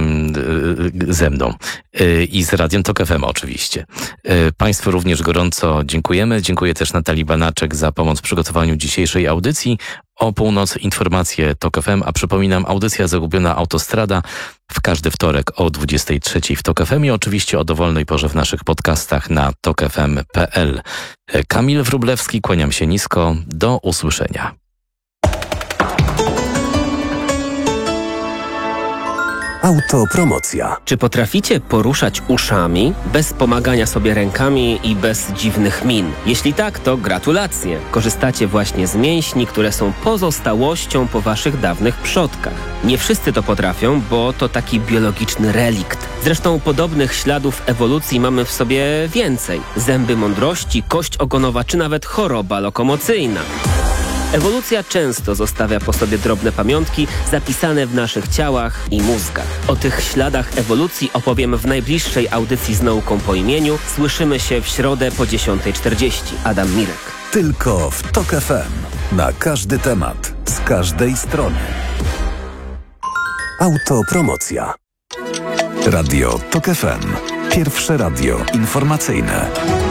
ze mną i z Radiem Tok F M oczywiście. Państwu również gorąco dziękujemy. Dziękuję też Natalii Banaczek za pomoc w przygotowaniu dzisiejszej audycji. O północy informacje Tok F M, a przypominam, audycja Zagubiona Autostrada w każdy wtorek o dwudziestej trzeciej w Tok F M i oczywiście o dowolnej porze w naszych podcastach na tok f m kropka p l. Kamil Wróblewski, kłaniam się nisko, do usłyszenia. Autopromocja. Czy potraficie poruszać uszami bez pomagania sobie rękami i bez dziwnych min? Jeśli tak, to gratulacje. Korzystacie właśnie z mięśni, które są pozostałością po waszych dawnych przodkach. Nie wszyscy to potrafią, bo to taki biologiczny relikt. Zresztą podobnych śladów ewolucji mamy w sobie więcej. Zęby mądrości, kość ogonowa czy nawet choroba lokomocyjna. Ewolucja często zostawia po sobie drobne pamiątki zapisane w naszych ciałach i mózgach. O tych śladach ewolucji opowiem w najbliższej audycji z nauką po imieniu. Słyszymy się w środę po dziesiątej czterdzieści. Adam Mirek. Tylko w Tok F M. Na każdy temat, z każdej strony. Autopromocja. Radio Tok F M. Pierwsze radio informacyjne.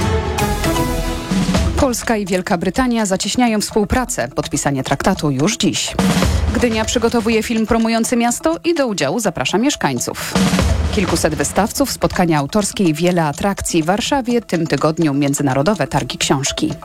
Polska i Wielka Brytania zacieśniają współpracę. Podpisanie traktatu już dziś. Gdynia przygotowuje film promujący miasto i do udziału zaprasza mieszkańców. Kilkuset wystawców, spotkania autorskie i wiele atrakcji w Warszawie. Tym tygodniu Międzynarodowe Targi Książki.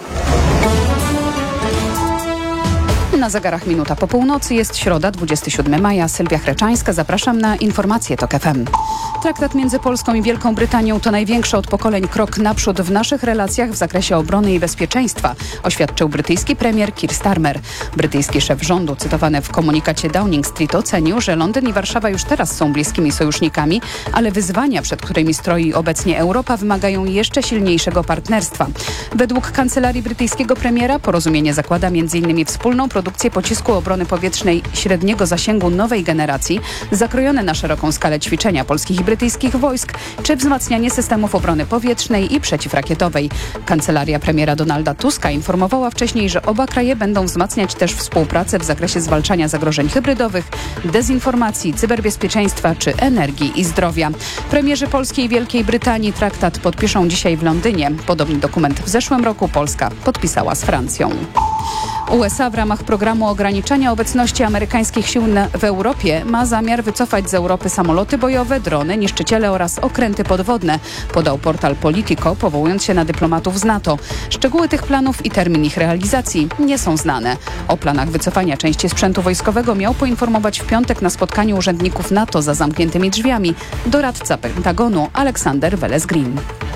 Na zegarach minuta po północy, jest środa, dwudziestego siódmego maja. Sylwia Chreczańska, zapraszam na informacje Tok F M. Traktat między Polską i Wielką Brytanią to największy od pokoleń krok naprzód w naszych relacjach w zakresie obrony i bezpieczeństwa, oświadczył brytyjski premier Keir Starmer. Brytyjski szef rządu, cytowany w komunikacie Downing Street, ocenił, że Londyn i Warszawa już teraz są bliskimi sojusznikami, ale wyzwania, przed którymi stroi obecnie Europa, wymagają jeszcze silniejszego partnerstwa. Według kancelarii brytyjskiego premiera porozumienie zakłada między innymi wspólną produkcję pocisku obrony powietrznej średniego zasięgu nowej generacji, zakrojone na szeroką skalę ćwiczenia polskich i brytyjskich wojsk, czy wzmacnianie systemów obrony powietrznej i przeciwrakietowej. Kancelaria premiera Donalda Tuska informowała wcześniej, że oba kraje będą wzmacniać też współpracę w zakresie zwalczania zagrożeń hybrydowych, dezinformacji, cyberbezpieczeństwa czy energii i zdrowia. Premierzy Polskiej i Wielkiej Brytanii traktat podpiszą dzisiaj w Londynie. Podobny dokument w zeszłym roku Polska podpisała z Francją. U S A w ramach programu ograniczania obecności amerykańskich sił na, w Europie ma zamiar wycofać z Europy samoloty bojowe, drony, niszczyciele oraz okręty podwodne, podał portal Politico, powołując się na dyplomatów z NATO. Szczegóły tych planów i termin ich realizacji nie są znane. O planach wycofania części sprzętu wojskowego miał poinformować w piątek na spotkaniu urzędników NATO za zamkniętymi drzwiami doradca Pentagonu Aleksander Welez-Green.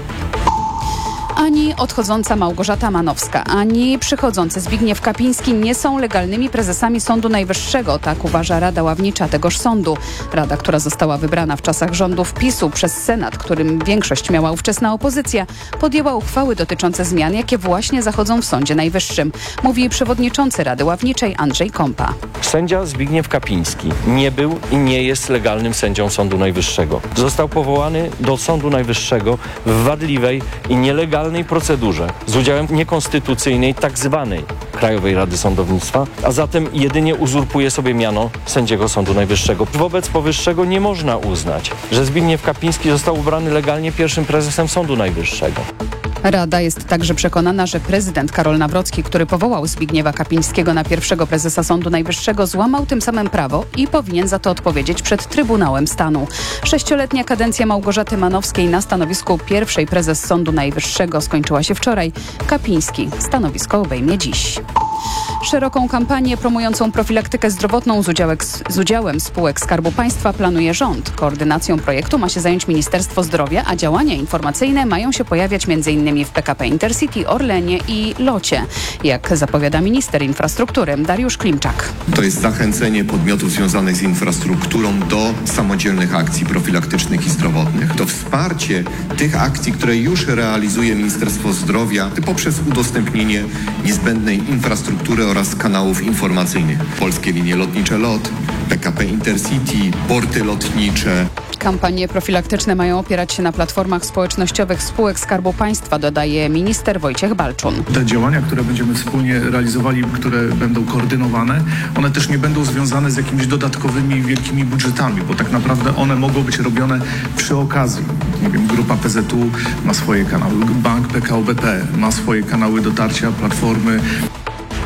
Ani odchodząca Małgorzata Manowska, ani przychodzący Zbigniew Kapiński nie są legalnymi prezesami Sądu Najwyższego, tak uważa Rada Ławnicza tegoż sądu. Rada, która została wybrana w czasach rządów PiSu przez Senat, którym większość miała ówczesna opozycja, podjęła uchwały dotyczące zmian, jakie właśnie zachodzą w Sądzie Najwyższym. Mówi przewodniczący Rady Ławniczej Andrzej Kompa. Sędzia Zbigniew Kapiński nie był i nie jest legalnym sędzią Sądu Najwyższego. Został powołany do Sądu Najwyższego w wadliwej i nielegalnej procedurze z udziałem niekonstytucyjnej tak zwanej Krajowej Rady Sądownictwa, a zatem jedynie uzurpuje sobie miano sędziego Sądu Najwyższego. Wobec powyższego nie można uznać, że Zbigniew Kapiński został ubrany legalnie pierwszym prezesem Sądu Najwyższego. Rada jest także przekonana, że prezydent Karol Nawrocki, który powołał Zbigniewa Kapińskiego na pierwszego prezesa Sądu Najwyższego, złamał tym samym prawo i powinien za to odpowiedzieć przed Trybunałem Stanu. Sześcioletnia kadencja Małgorzaty Manowskiej na stanowisku pierwszej prezes Sądu Najwyższego skończyła się wczoraj. Kapiński stanowisko obejmie dziś. Szeroką kampanię promującą profilaktykę zdrowotną z, udziałek, z udziałem spółek Skarbu Państwa planuje rząd. Koordynacją projektu ma się zająć Ministerstwo Zdrowia, a działania informacyjne mają się pojawiać m.in. w P K P Intercity, Orlenie i Locie. Jak zapowiada minister infrastruktury Dariusz Klimczak. To jest zachęcenie podmiotów związanych z infrastrukturą do samodzielnych akcji profilaktycznych i zdrowotnych. To wsparcie tych akcji, które już realizuje Ministerstwo Zdrowia poprzez udostępnienie niezbędnej infrastruktury oraz kanałów informacyjnych. Polskie linie lotnicze L O T, P K P Intercity, porty lotnicze. Kampanie profilaktyczne mają opierać się na platformach społecznościowych spółek Skarbu Państwa, dodaje minister Wojciech Balczun. Te działania, które będziemy wspólnie realizowali, które będą koordynowane, one też nie będą związane z jakimiś dodatkowymi wielkimi budżetami, bo tak naprawdę one mogą być robione przy okazji. Nie wiem, grupa P Z U ma swoje kanały, bank P K O B P ma swoje kanały dotarcia, platformy.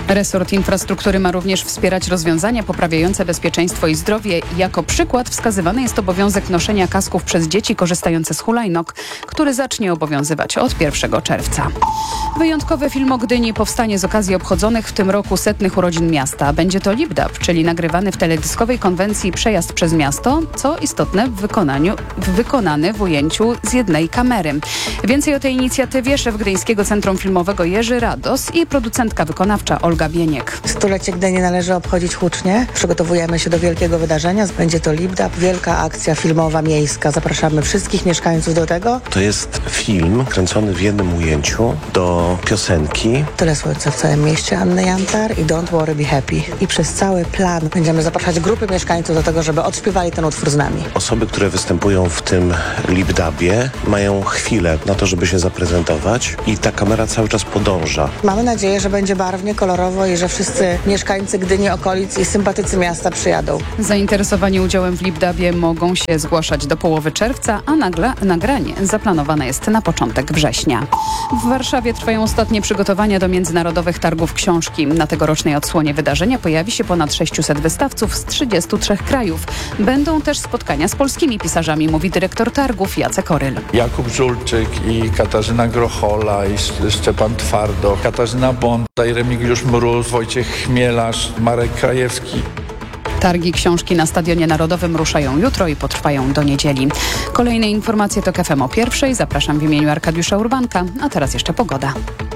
Resort Infrastruktury ma również wspierać rozwiązania poprawiające bezpieczeństwo i zdrowie. Jako przykład wskazywany jest obowiązek noszenia kasków przez dzieci korzystające z hulajnóg, który zacznie obowiązywać od pierwszego czerwca. Wyjątkowy film o Gdyni powstanie z okazji obchodzonych w tym roku setnych urodzin miasta. Będzie to lip-dub, czyli nagrywany w teledyskowej konwencji przejazd przez miasto, co istotne w wykonaniu, w wykonany w ujęciu z jednej kamery. Więcej o tej inicjatywie szef Gdyńskiego Centrum Filmowego Jerzy Rados i producentka wykonawcza Olga Bieniek. Stulecie Gdyni należy obchodzić hucznie. Przygotowujemy się do wielkiego wydarzenia. Będzie to lip-dub, wielka akcja filmowa miejska. Zapraszamy wszystkich mieszkańców do tego. To jest film kręcony w jednym ujęciu do piosenki. Tyle słońca w całym mieście Anny Jantar i Don't Worry, Be Happy. I przez cały plan będziemy zapraszać grupy mieszkańców do tego, żeby odśpiewali ten utwór z nami. Osoby, które występują w tym lip-dubie, mają chwilę na to, żeby się zaprezentować i ta kamera cały czas podąża. Mamy nadzieję, że będzie barwnie, kolorowo i że wszyscy mieszkańcy Gdyni, okolic i sympatycy miasta przyjadą. Zainteresowani udziałem w lip-dubie mogą się zgłaszać do połowy czerwca, a nagle nagranie zaplanowane jest na początek września. W Warszawie trwają ostatnie przygotowania do międzynarodowych targów książki. Na tegorocznej odsłonie wydarzenia pojawi się ponad sześciuset wystawców z trzydziestu trzech krajów. Będą też spotkania z polskimi pisarzami, mówi dyrektor targów Jacek Oryl. Jakub Żulczyk i Katarzyna Grochola i Szczepan Twardo, Katarzyna Bonda i Remigiusz Mróz, Wojciech Chmielarz, Marek Krajewski. Targi książki na Stadionie Narodowym ruszają jutro i potrwają do niedzieli. Kolejne informacje to K F M o pierwszej. Zapraszam w imieniu Arkadiusza Urbanka, a teraz jeszcze pogoda.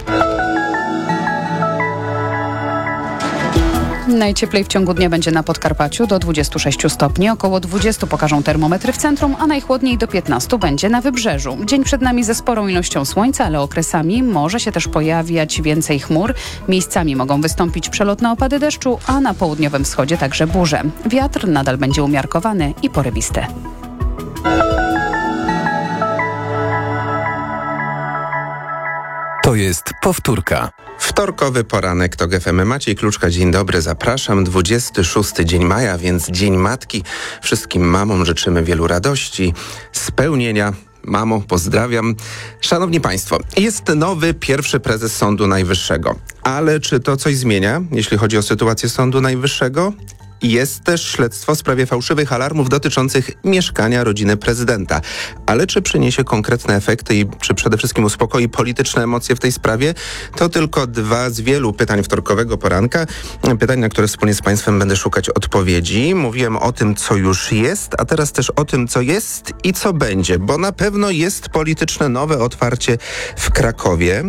Najcieplej w ciągu dnia będzie na Podkarpaciu do dwudziestu sześciu stopni, około dwudziestu pokażą termometry w centrum, a najchłodniej do piętnastu będzie na Wybrzeżu. Dzień przed nami ze sporą ilością słońca, ale okresami może się też pojawiać więcej chmur. Miejscami mogą wystąpić przelotne opady deszczu, a na południowym wschodzie także burze. Wiatr nadal będzie umiarkowany i porywisty. To jest powtórka. Wtorkowy poranek to G F M. Maciej Kluczka, dzień dobry, zapraszam. dwudziesty szósty dzień maja, więc Dzień Matki. Wszystkim mamom życzymy wielu radości, spełnienia. Mamo, pozdrawiam. Szanowni Państwo, jest nowy pierwszy prezes Sądu Najwyższego. Ale czy to coś zmienia, jeśli chodzi o sytuację Sądu Najwyższego? Jest też śledztwo w sprawie fałszywych alarmów dotyczących mieszkania rodziny prezydenta. Ale czy przyniesie konkretne efekty i czy przede wszystkim uspokoi polityczne emocje w tej sprawie? To tylko dwa z wielu pytań wtorkowego poranka. Pytań, na które wspólnie z Państwem będę szukać odpowiedzi. Mówiłem o tym, co już jest, a teraz też o tym, co jest i co będzie. Bo na pewno jest polityczne nowe otwarcie w Krakowie.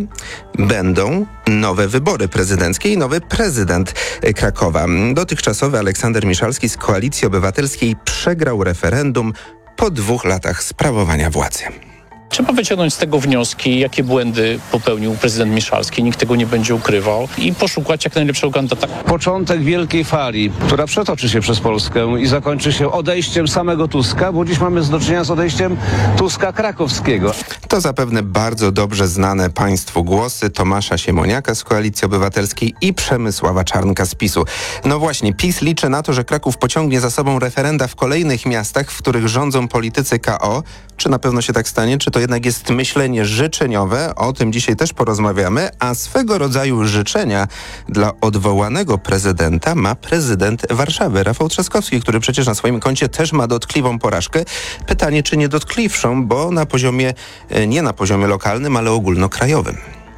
Będą nowe wybory prezydenckie i nowy prezydent Krakowa. Dotychczasowy Aleksander Miszalski z Koalicji Obywatelskiej przegrał referendum po dwóch latach sprawowania władzy. Trzeba wyciągnąć z tego wnioski, jakie błędy popełnił prezydent Miszalski. Nikt tego nie będzie ukrywał i poszukać jak najlepszego kandydata. Początek wielkiej fali, która przetoczy się przez Polskę i zakończy się odejściem samego Tuska, bo dziś mamy do czynienia z odejściem Tuska krakowskiego. To zapewne bardzo dobrze znane Państwu głosy Tomasza Siemoniaka z Koalicji Obywatelskiej i Przemysława Czarnka z PiSu. No właśnie, PiS liczy na to, że Kraków pociągnie za sobą referenda w kolejnych miastach, w których rządzą politycy K O. Czy na pewno się tak stanie? Czy to jednak jest myślenie życzeniowe? O tym dzisiaj też porozmawiamy, a swego rodzaju życzenia dla odwołanego prezydenta ma prezydent Warszawy, Rafał Trzaskowski, który przecież na swoim koncie też ma dotkliwą porażkę. Pytanie, czy nie dotkliwszą, bo na poziomie, nie na poziomie lokalnym, ale ogólnokrajowym.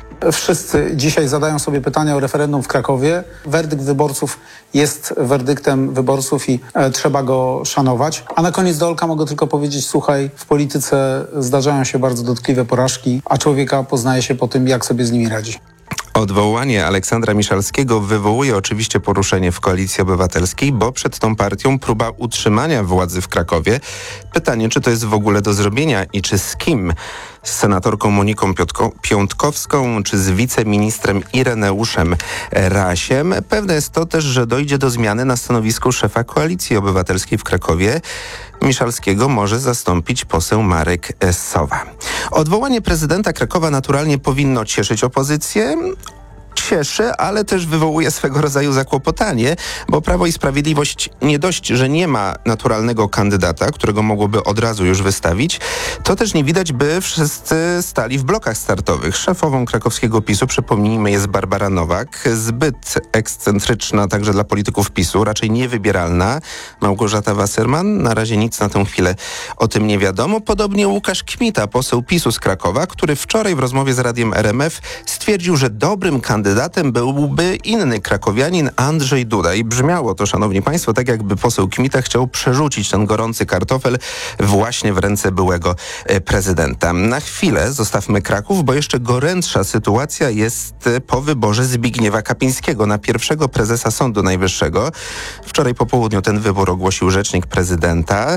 Wszyscy dzisiaj zadają sobie pytania o referendum w Krakowie. Werdykt wyborców jest werdyktem wyborców i e, trzeba go szanować. A na koniec do Olka mogę tylko powiedzieć, słuchaj, w polityce zdarzają się bardzo dotkliwe porażki, a człowieka poznaje się po tym, jak sobie z nimi radzi. Odwołanie Aleksandra Miszalskiego wywołuje oczywiście poruszenie w Koalicji Obywatelskiej, bo przed tą partią próba utrzymania władzy w Krakowie. Pytanie, czy to jest w ogóle do zrobienia i czy z kim? Z senatorką Moniką Piotko- Piątkowską czy z wiceministrem Ireneuszem Rasiem. Pewne jest to też, że dojdzie do zmiany na stanowisku szefa Koalicji Obywatelskiej w Krakowie. Miszalskiego może zastąpić poseł Marek Sowa. Odwołanie prezydenta Krakowa naturalnie powinno cieszyć opozycję. cieszy, ale też wywołuje swego rodzaju zakłopotanie, bo Prawo i Sprawiedliwość nie dość, że nie ma naturalnego kandydata, którego mogłoby od razu już wystawić, to też nie widać, by wszyscy stali w blokach startowych. Szefową krakowskiego PiSu, przypomnijmy, jest Barbara Nowak, zbyt ekscentryczna także dla polityków PiSu, raczej niewybieralna. Małgorzata Wasserman, na razie nic na tę chwilę o tym nie wiadomo. Podobnie Łukasz Kmita, poseł PiSu z Krakowa, który wczoraj w rozmowie z Radiem R M F stwierdził, że dobrym kandydatem byłby inny krakowianin Andrzej Duda. I brzmiało to, szanowni państwo, tak jakby poseł Kmita chciał przerzucić ten gorący kartofel właśnie w ręce byłego prezydenta. Na chwilę zostawmy Kraków, bo jeszcze gorętsza sytuacja jest po wyborze Zbigniewa Kapińskiego na pierwszego prezesa Sądu Najwyższego. Wczoraj po południu ten wybór ogłosił rzecznik prezydenta,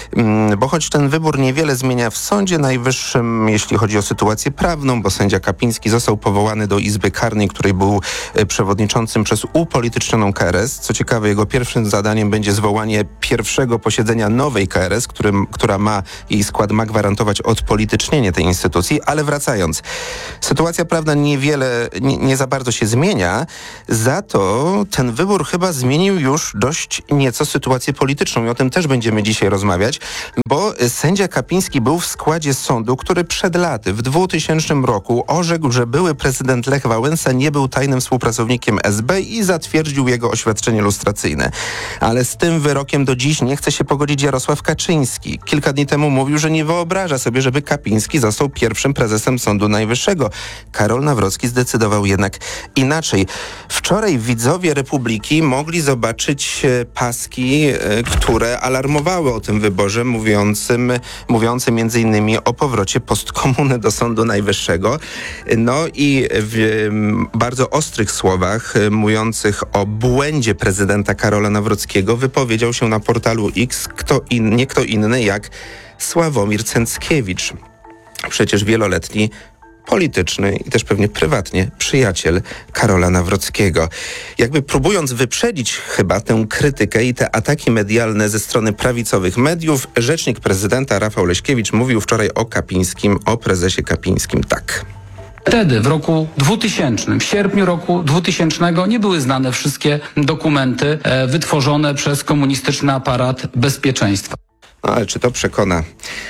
bo choć ten wybór niewiele zmienia w Sądzie Najwyższym, jeśli chodzi o sytuację prawną, bo sędzia Kapiński został powołany do Izby Karnej, której był przewodniczącym przez upolitycznioną K R S. Co ciekawe, jego pierwszym zadaniem będzie zwołanie pierwszego posiedzenia nowej K R S, którym, która ma, jej skład ma gwarantować odpolitycznienie tej instytucji, ale wracając, sytuacja prawna niewiele, nie, nie za bardzo się zmienia, za to ten wybór chyba zmienił już dość nieco sytuację polityczną i o tym też będziemy dzisiaj rozmawiać, bo sędzia Kapiński był w składzie sądu, który przed laty, w dwutysięcznym roku orzekł, że były prezydent Lech Wałęsa nie był tajnym współpracownikiem S B i zatwierdził jego oświadczenie lustracyjne. Ale z tym wyrokiem do dziś nie chce się pogodzić Jarosław Kaczyński. Kilka dni temu mówił, że nie wyobraża sobie, żeby Kapiński został pierwszym prezesem Sądu Najwyższego. Karol Nawrocki zdecydował jednak inaczej. Wczoraj widzowie Republiki mogli zobaczyć paski, które alarmowały o tym wyborze, mówiącym, mówiące między innymi o powrocie postkomuny do Sądu Najwyższego. No i w bardzo ostrych słowach mówiących o błędzie prezydenta Karola Nawrockiego wypowiedział się na portalu X kto in, nie kto inny jak Sławomir Cęckiewicz. Przecież wieloletni polityczny i też pewnie prywatnie przyjaciel Karola Nawrockiego. Jakby próbując wyprzedzić chyba tę krytykę i te ataki medialne ze strony prawicowych mediów, rzecznik prezydenta Rafał Leśkiewicz mówił wczoraj o Kapińskim, o prezesie Kapińskim tak. Wtedy, w roku dwutysięcznym, w sierpniu roku dwutysięcznego nie były znane wszystkie dokumenty e, wytworzone przez komunistyczny aparat bezpieczeństwa. No ale czy to przekona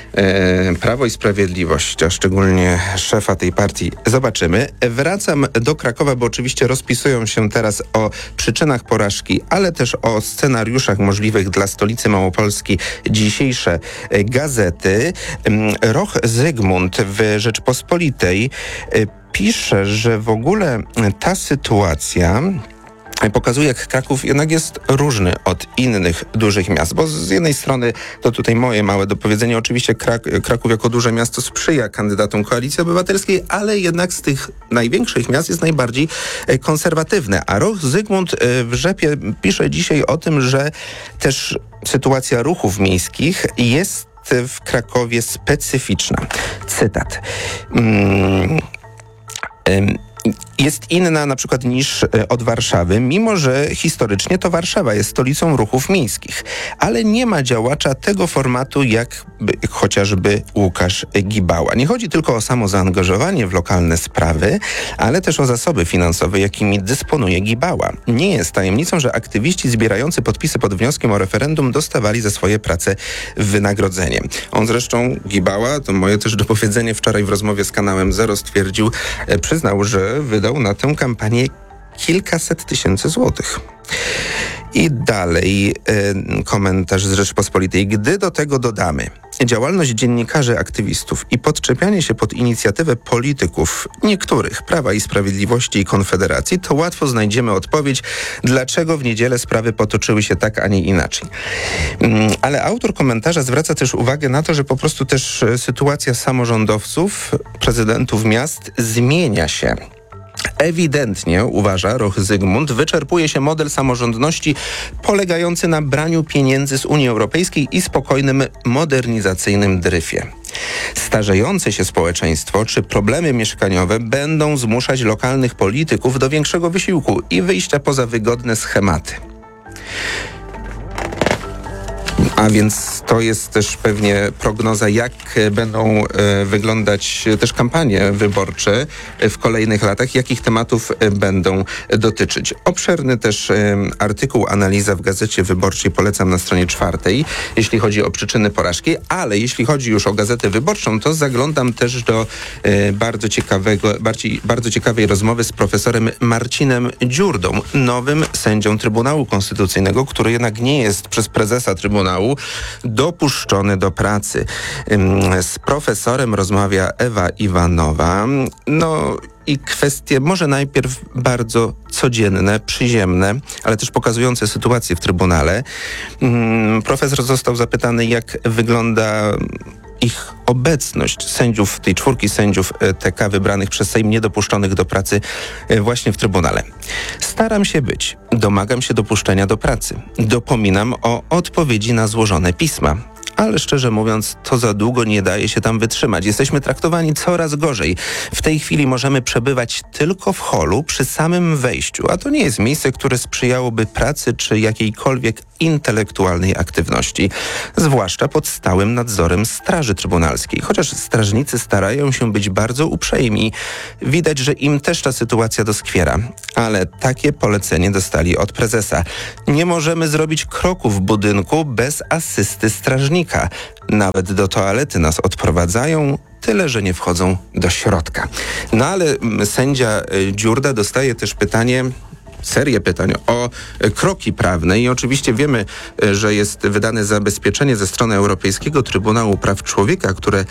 e, Prawo i Sprawiedliwość, a szczególnie szefa tej partii? Zobaczymy. Wracam do Krakowa, bo oczywiście rozpisują się teraz o przyczynach porażki, ale też o scenariuszach możliwych dla stolicy Małopolski dzisiejsze gazety. Roch Zygmunt w Rzeczpospolitej pisze, że w ogóle ta sytuacja pokazuje, jak Kraków jednak jest różny od innych dużych miast, bo z jednej strony, to tutaj moje małe dopowiedzenie, oczywiście Krak- Kraków jako duże miasto sprzyja kandydatom Koalicji Obywatelskiej, ale jednak z tych największych miast jest najbardziej konserwatywne. A Roch Zygmunt w Rzepie pisze dzisiaj o tym, że też sytuacja ruchów miejskich jest w Krakowie specyficzna. Cytat. Mm, ym, jest inna na przykład niż od Warszawy, mimo że historycznie to Warszawa jest stolicą ruchów miejskich. Ale nie ma działacza tego formatu jak chociażby Łukasz Gibała. Nie chodzi tylko o samo zaangażowanie w lokalne sprawy, ale też o zasoby finansowe, jakimi dysponuje Gibała. Nie jest tajemnicą, że aktywiści zbierający podpisy pod wnioskiem o referendum dostawali za swoje prace wynagrodzenie. On zresztą, Gibała, to moje też dopowiedzenie, wczoraj w rozmowie z kanałem Zero stwierdził, przyznał, że wydał na tę kampanię kilkaset tysięcy złotych. I dalej y, komentarz z Rzeczpospolitej. Gdy do tego dodamy działalność dziennikarzy, aktywistów i podczepianie się pod inicjatywę polityków niektórych Prawa i Sprawiedliwości i Konfederacji, to łatwo znajdziemy odpowiedź, dlaczego w niedzielę sprawy potoczyły się tak, a nie inaczej. Mm, ale autor komentarza zwraca też uwagę na to, że po prostu też sytuacja samorządowców, prezydentów miast zmienia się. Ewidentnie, uważa Roch Zygmunt, wyczerpuje się model samorządności polegający na braniu pieniędzy z Unii Europejskiej i spokojnym modernizacyjnym dryfie. Starzejące się społeczeństwo czy problemy mieszkaniowe będą zmuszać lokalnych polityków do większego wysiłku i wyjścia poza wygodne schematy. A więc to jest też pewnie prognoza, jak będą wyglądać też kampanie wyborcze w kolejnych latach, jakich tematów będą dotyczyć. Obszerny też artykuł, analiza w Gazecie Wyborczej polecam na stronie czwartej, jeśli chodzi o przyczyny porażki, ale jeśli chodzi już o Gazetę Wyborczą, to zaglądam też do bardzo ciekawego, bardziej, bardzo ciekawej rozmowy z profesorem Marcinem Dziurdą, nowym sędzią Trybunału Konstytucyjnego, który jednak nie jest przez prezesa Trybunału dopuszczony do pracy. Z profesorem rozmawia Ewa Iwanowa. No i kwestie może najpierw bardzo codzienne, przyziemne, ale też pokazujące sytuację w Trybunale. Profesor został zapytany, jak wygląda ich obecność, sędziów, tej czwórki sędziów T K wybranych przez Sejm, niedopuszczonych do pracy właśnie w Trybunale. Staram się być, domagam się dopuszczenia do pracy, dopominam o odpowiedzi na złożone pisma. Ale szczerze mówiąc, to za długo nie daje się tam wytrzymać. Jesteśmy traktowani coraz gorzej. W tej chwili możemy przebywać tylko w holu przy samym wejściu, a to nie jest miejsce, które sprzyjałoby pracy czy jakiejkolwiek intelektualnej aktywności, zwłaszcza pod stałym nadzorem Straży Trybunalskiej. Chociaż strażnicy starają się być bardzo uprzejmi, widać, że im też ta sytuacja doskwiera. Ale takie polecenie dostali od prezesa. Nie możemy zrobić kroku w budynku bez asysty strażnika. Nawet do toalety nas odprowadzają, tyle że nie wchodzą do środka. No ale sędzia Dziurda dostaje też pytanie, serię pytań o kroki prawne i oczywiście wiemy, że jest wydane zabezpieczenie ze strony Europejskiego Trybunału Praw Człowieka, które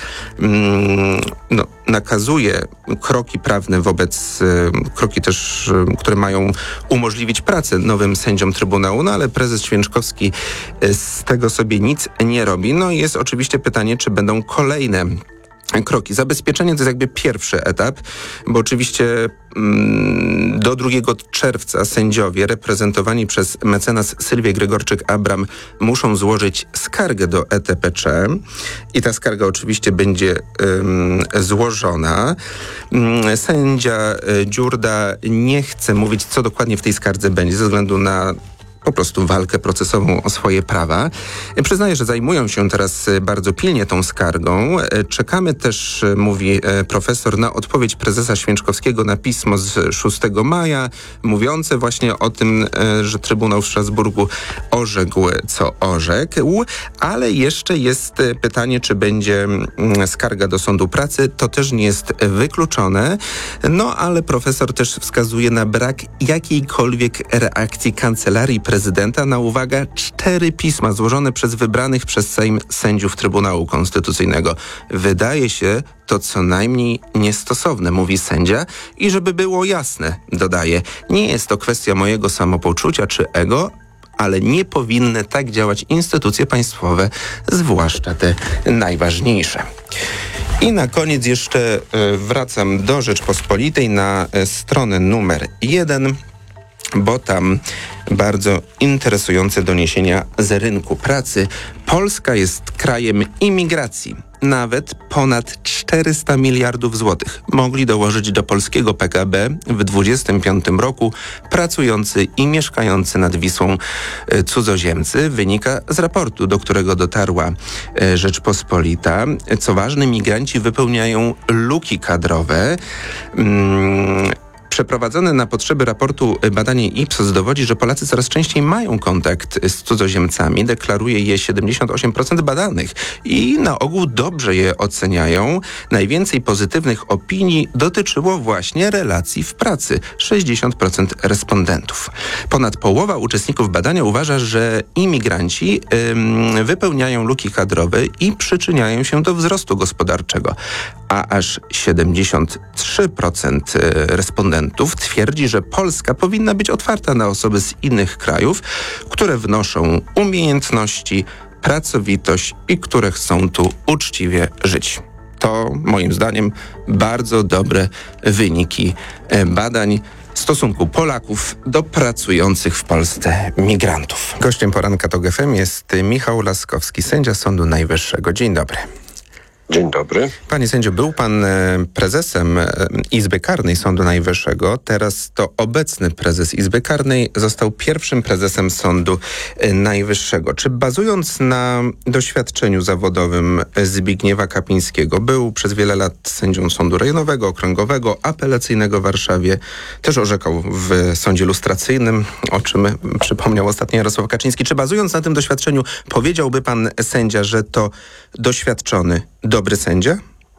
mm, no, nakazuje kroki prawne wobec, kroki też, które mają umożliwić pracę nowym sędziom Trybunału, no ale prezes Święczkowski z tego sobie nic nie robi. No i jest oczywiście pytanie, czy będą kolejne kroki. Zabezpieczenie to jest jakby pierwszy etap, bo oczywiście mm, do drugiego czerwca sędziowie reprezentowani przez mecenas Sylwię Gregorczyk-Abram muszą złożyć skargę do E T P C i ta skarga oczywiście będzie ym, złożona. Ym, sędzia y, Dziurda nie chce mówić, co dokładnie w tej skardze będzie, ze względu na po prostu walkę procesową o swoje prawa. Przyznaję, że zajmują się teraz bardzo pilnie tą skargą. Czekamy też, mówi profesor, na odpowiedź prezesa Święczkowskiego na pismo z szóstego maja, mówiące właśnie o tym, że Trybunał w Strasburgu orzekł, co orzekł, ale jeszcze jest pytanie, czy będzie skarga do Sądu Pracy. To też nie jest wykluczone. No, ale profesor też wskazuje na brak jakiejkolwiek reakcji Kancelarii Prezydenta na, uwaga, cztery pisma złożone przez wybranych przez Sejm sędziów Trybunału Konstytucyjnego. Wydaje się to co najmniej niestosowne, mówi sędzia, i żeby było jasne, dodaje, nie jest to kwestia mojego samopoczucia czy ego, ale nie powinny tak działać instytucje państwowe, zwłaszcza te najważniejsze. I na koniec jeszcze wracam do Rzeczpospolitej na stronę numer jeden, bo tam bardzo interesujące doniesienia z rynku pracy. Polska jest krajem imigracji. Nawet ponad czterysta miliardów złotych mogli dołożyć do polskiego P K B w dwudziestym piątym roku pracujący i mieszkający nad Wisłą cudzoziemcy. Wynika z raportu, do którego dotarła Rzeczpospolita. Co ważne, migranci wypełniają luki kadrowe. Hmm. Przeprowadzone na potrzeby raportu badanie Ipsos dowodzi, że Polacy coraz częściej mają kontakt z cudzoziemcami. Deklaruje je siedemdziesiąt osiem procent badanych i na ogół dobrze je oceniają. Najwięcej pozytywnych opinii dotyczyło właśnie relacji w pracy. sześćdziesiąt procent respondentów. Ponad połowa uczestników badania uważa, że imigranci ym, wypełniają luki kadrowe i przyczyniają się do wzrostu gospodarczego. A aż siedemdziesiąt trzy procent respondentów twierdzi, że Polska powinna być otwarta na osoby z innych krajów, które wnoszą umiejętności, pracowitość i które chcą tu uczciwie żyć. To moim zdaniem bardzo dobre wyniki badań stosunku Polaków do pracujących w Polsce migrantów. Gościem poranka TOG F M jest Michał Laskowski, sędzia Sądu Najwyższego. Dzień dobry. Dzień dobry. Panie sędzio, był pan prezesem Izby Karnej Sądu Najwyższego. Teraz to obecny prezes Izby Karnej został pierwszym prezesem Sądu Najwyższego. Czy bazując na doświadczeniu zawodowym Zbigniewa Kapińskiego, był przez wiele lat sędzią Sądu Rejonowego, Okręgowego, Apelacyjnego w Warszawie, też orzekał w sądzie lustracyjnym, o czym przypomniał ostatnio Jarosław Kaczyński. Czy bazując na tym doświadczeniu powiedziałby pan sędzia, że to doświadczony, dobry sędzia?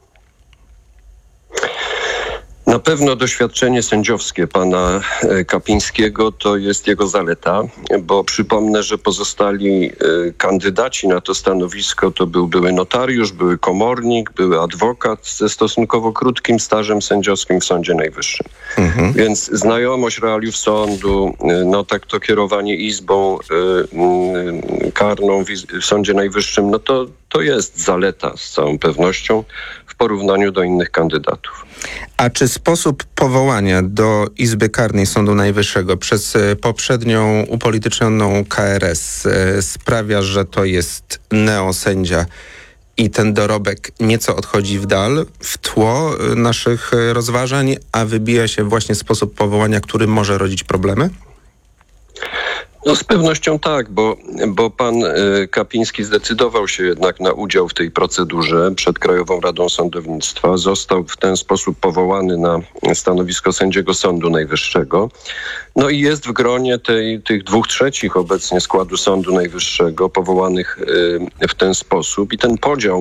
Na pewno doświadczenie sędziowskie pana Kapińskiego to jest jego zaleta, bo przypomnę, że pozostali kandydaci na to stanowisko to był były notariusz, były komornik, były adwokat ze stosunkowo krótkim stażem sędziowskim w Sądzie Najwyższym. Mhm. Więc znajomość realiów sądu, no tak to kierowanie izbą y, karną w, w Sądzie Najwyższym, no to, to jest zaleta z całą pewnością w porównaniu do innych kandydatów. A czy sposób powołania do Izby Karnej Sądu Najwyższego przez poprzednią upolitycznioną K R S sprawia, że to jest neosędzia i ten dorobek nieco odchodzi w dal, w tło naszych rozważań, a wybija się właśnie sposób powołania, który może rodzić problemy? No z pewnością tak, bo, bo pan Kapiński zdecydował się jednak na udział w tej procedurze przed Krajową Radą Sądownictwa. Został w ten sposób powołany na stanowisko sędziego Sądu Najwyższego. No i jest w gronie tej, tych dwóch trzecich obecnie składu Sądu Najwyższego powołanych w ten sposób i ten podział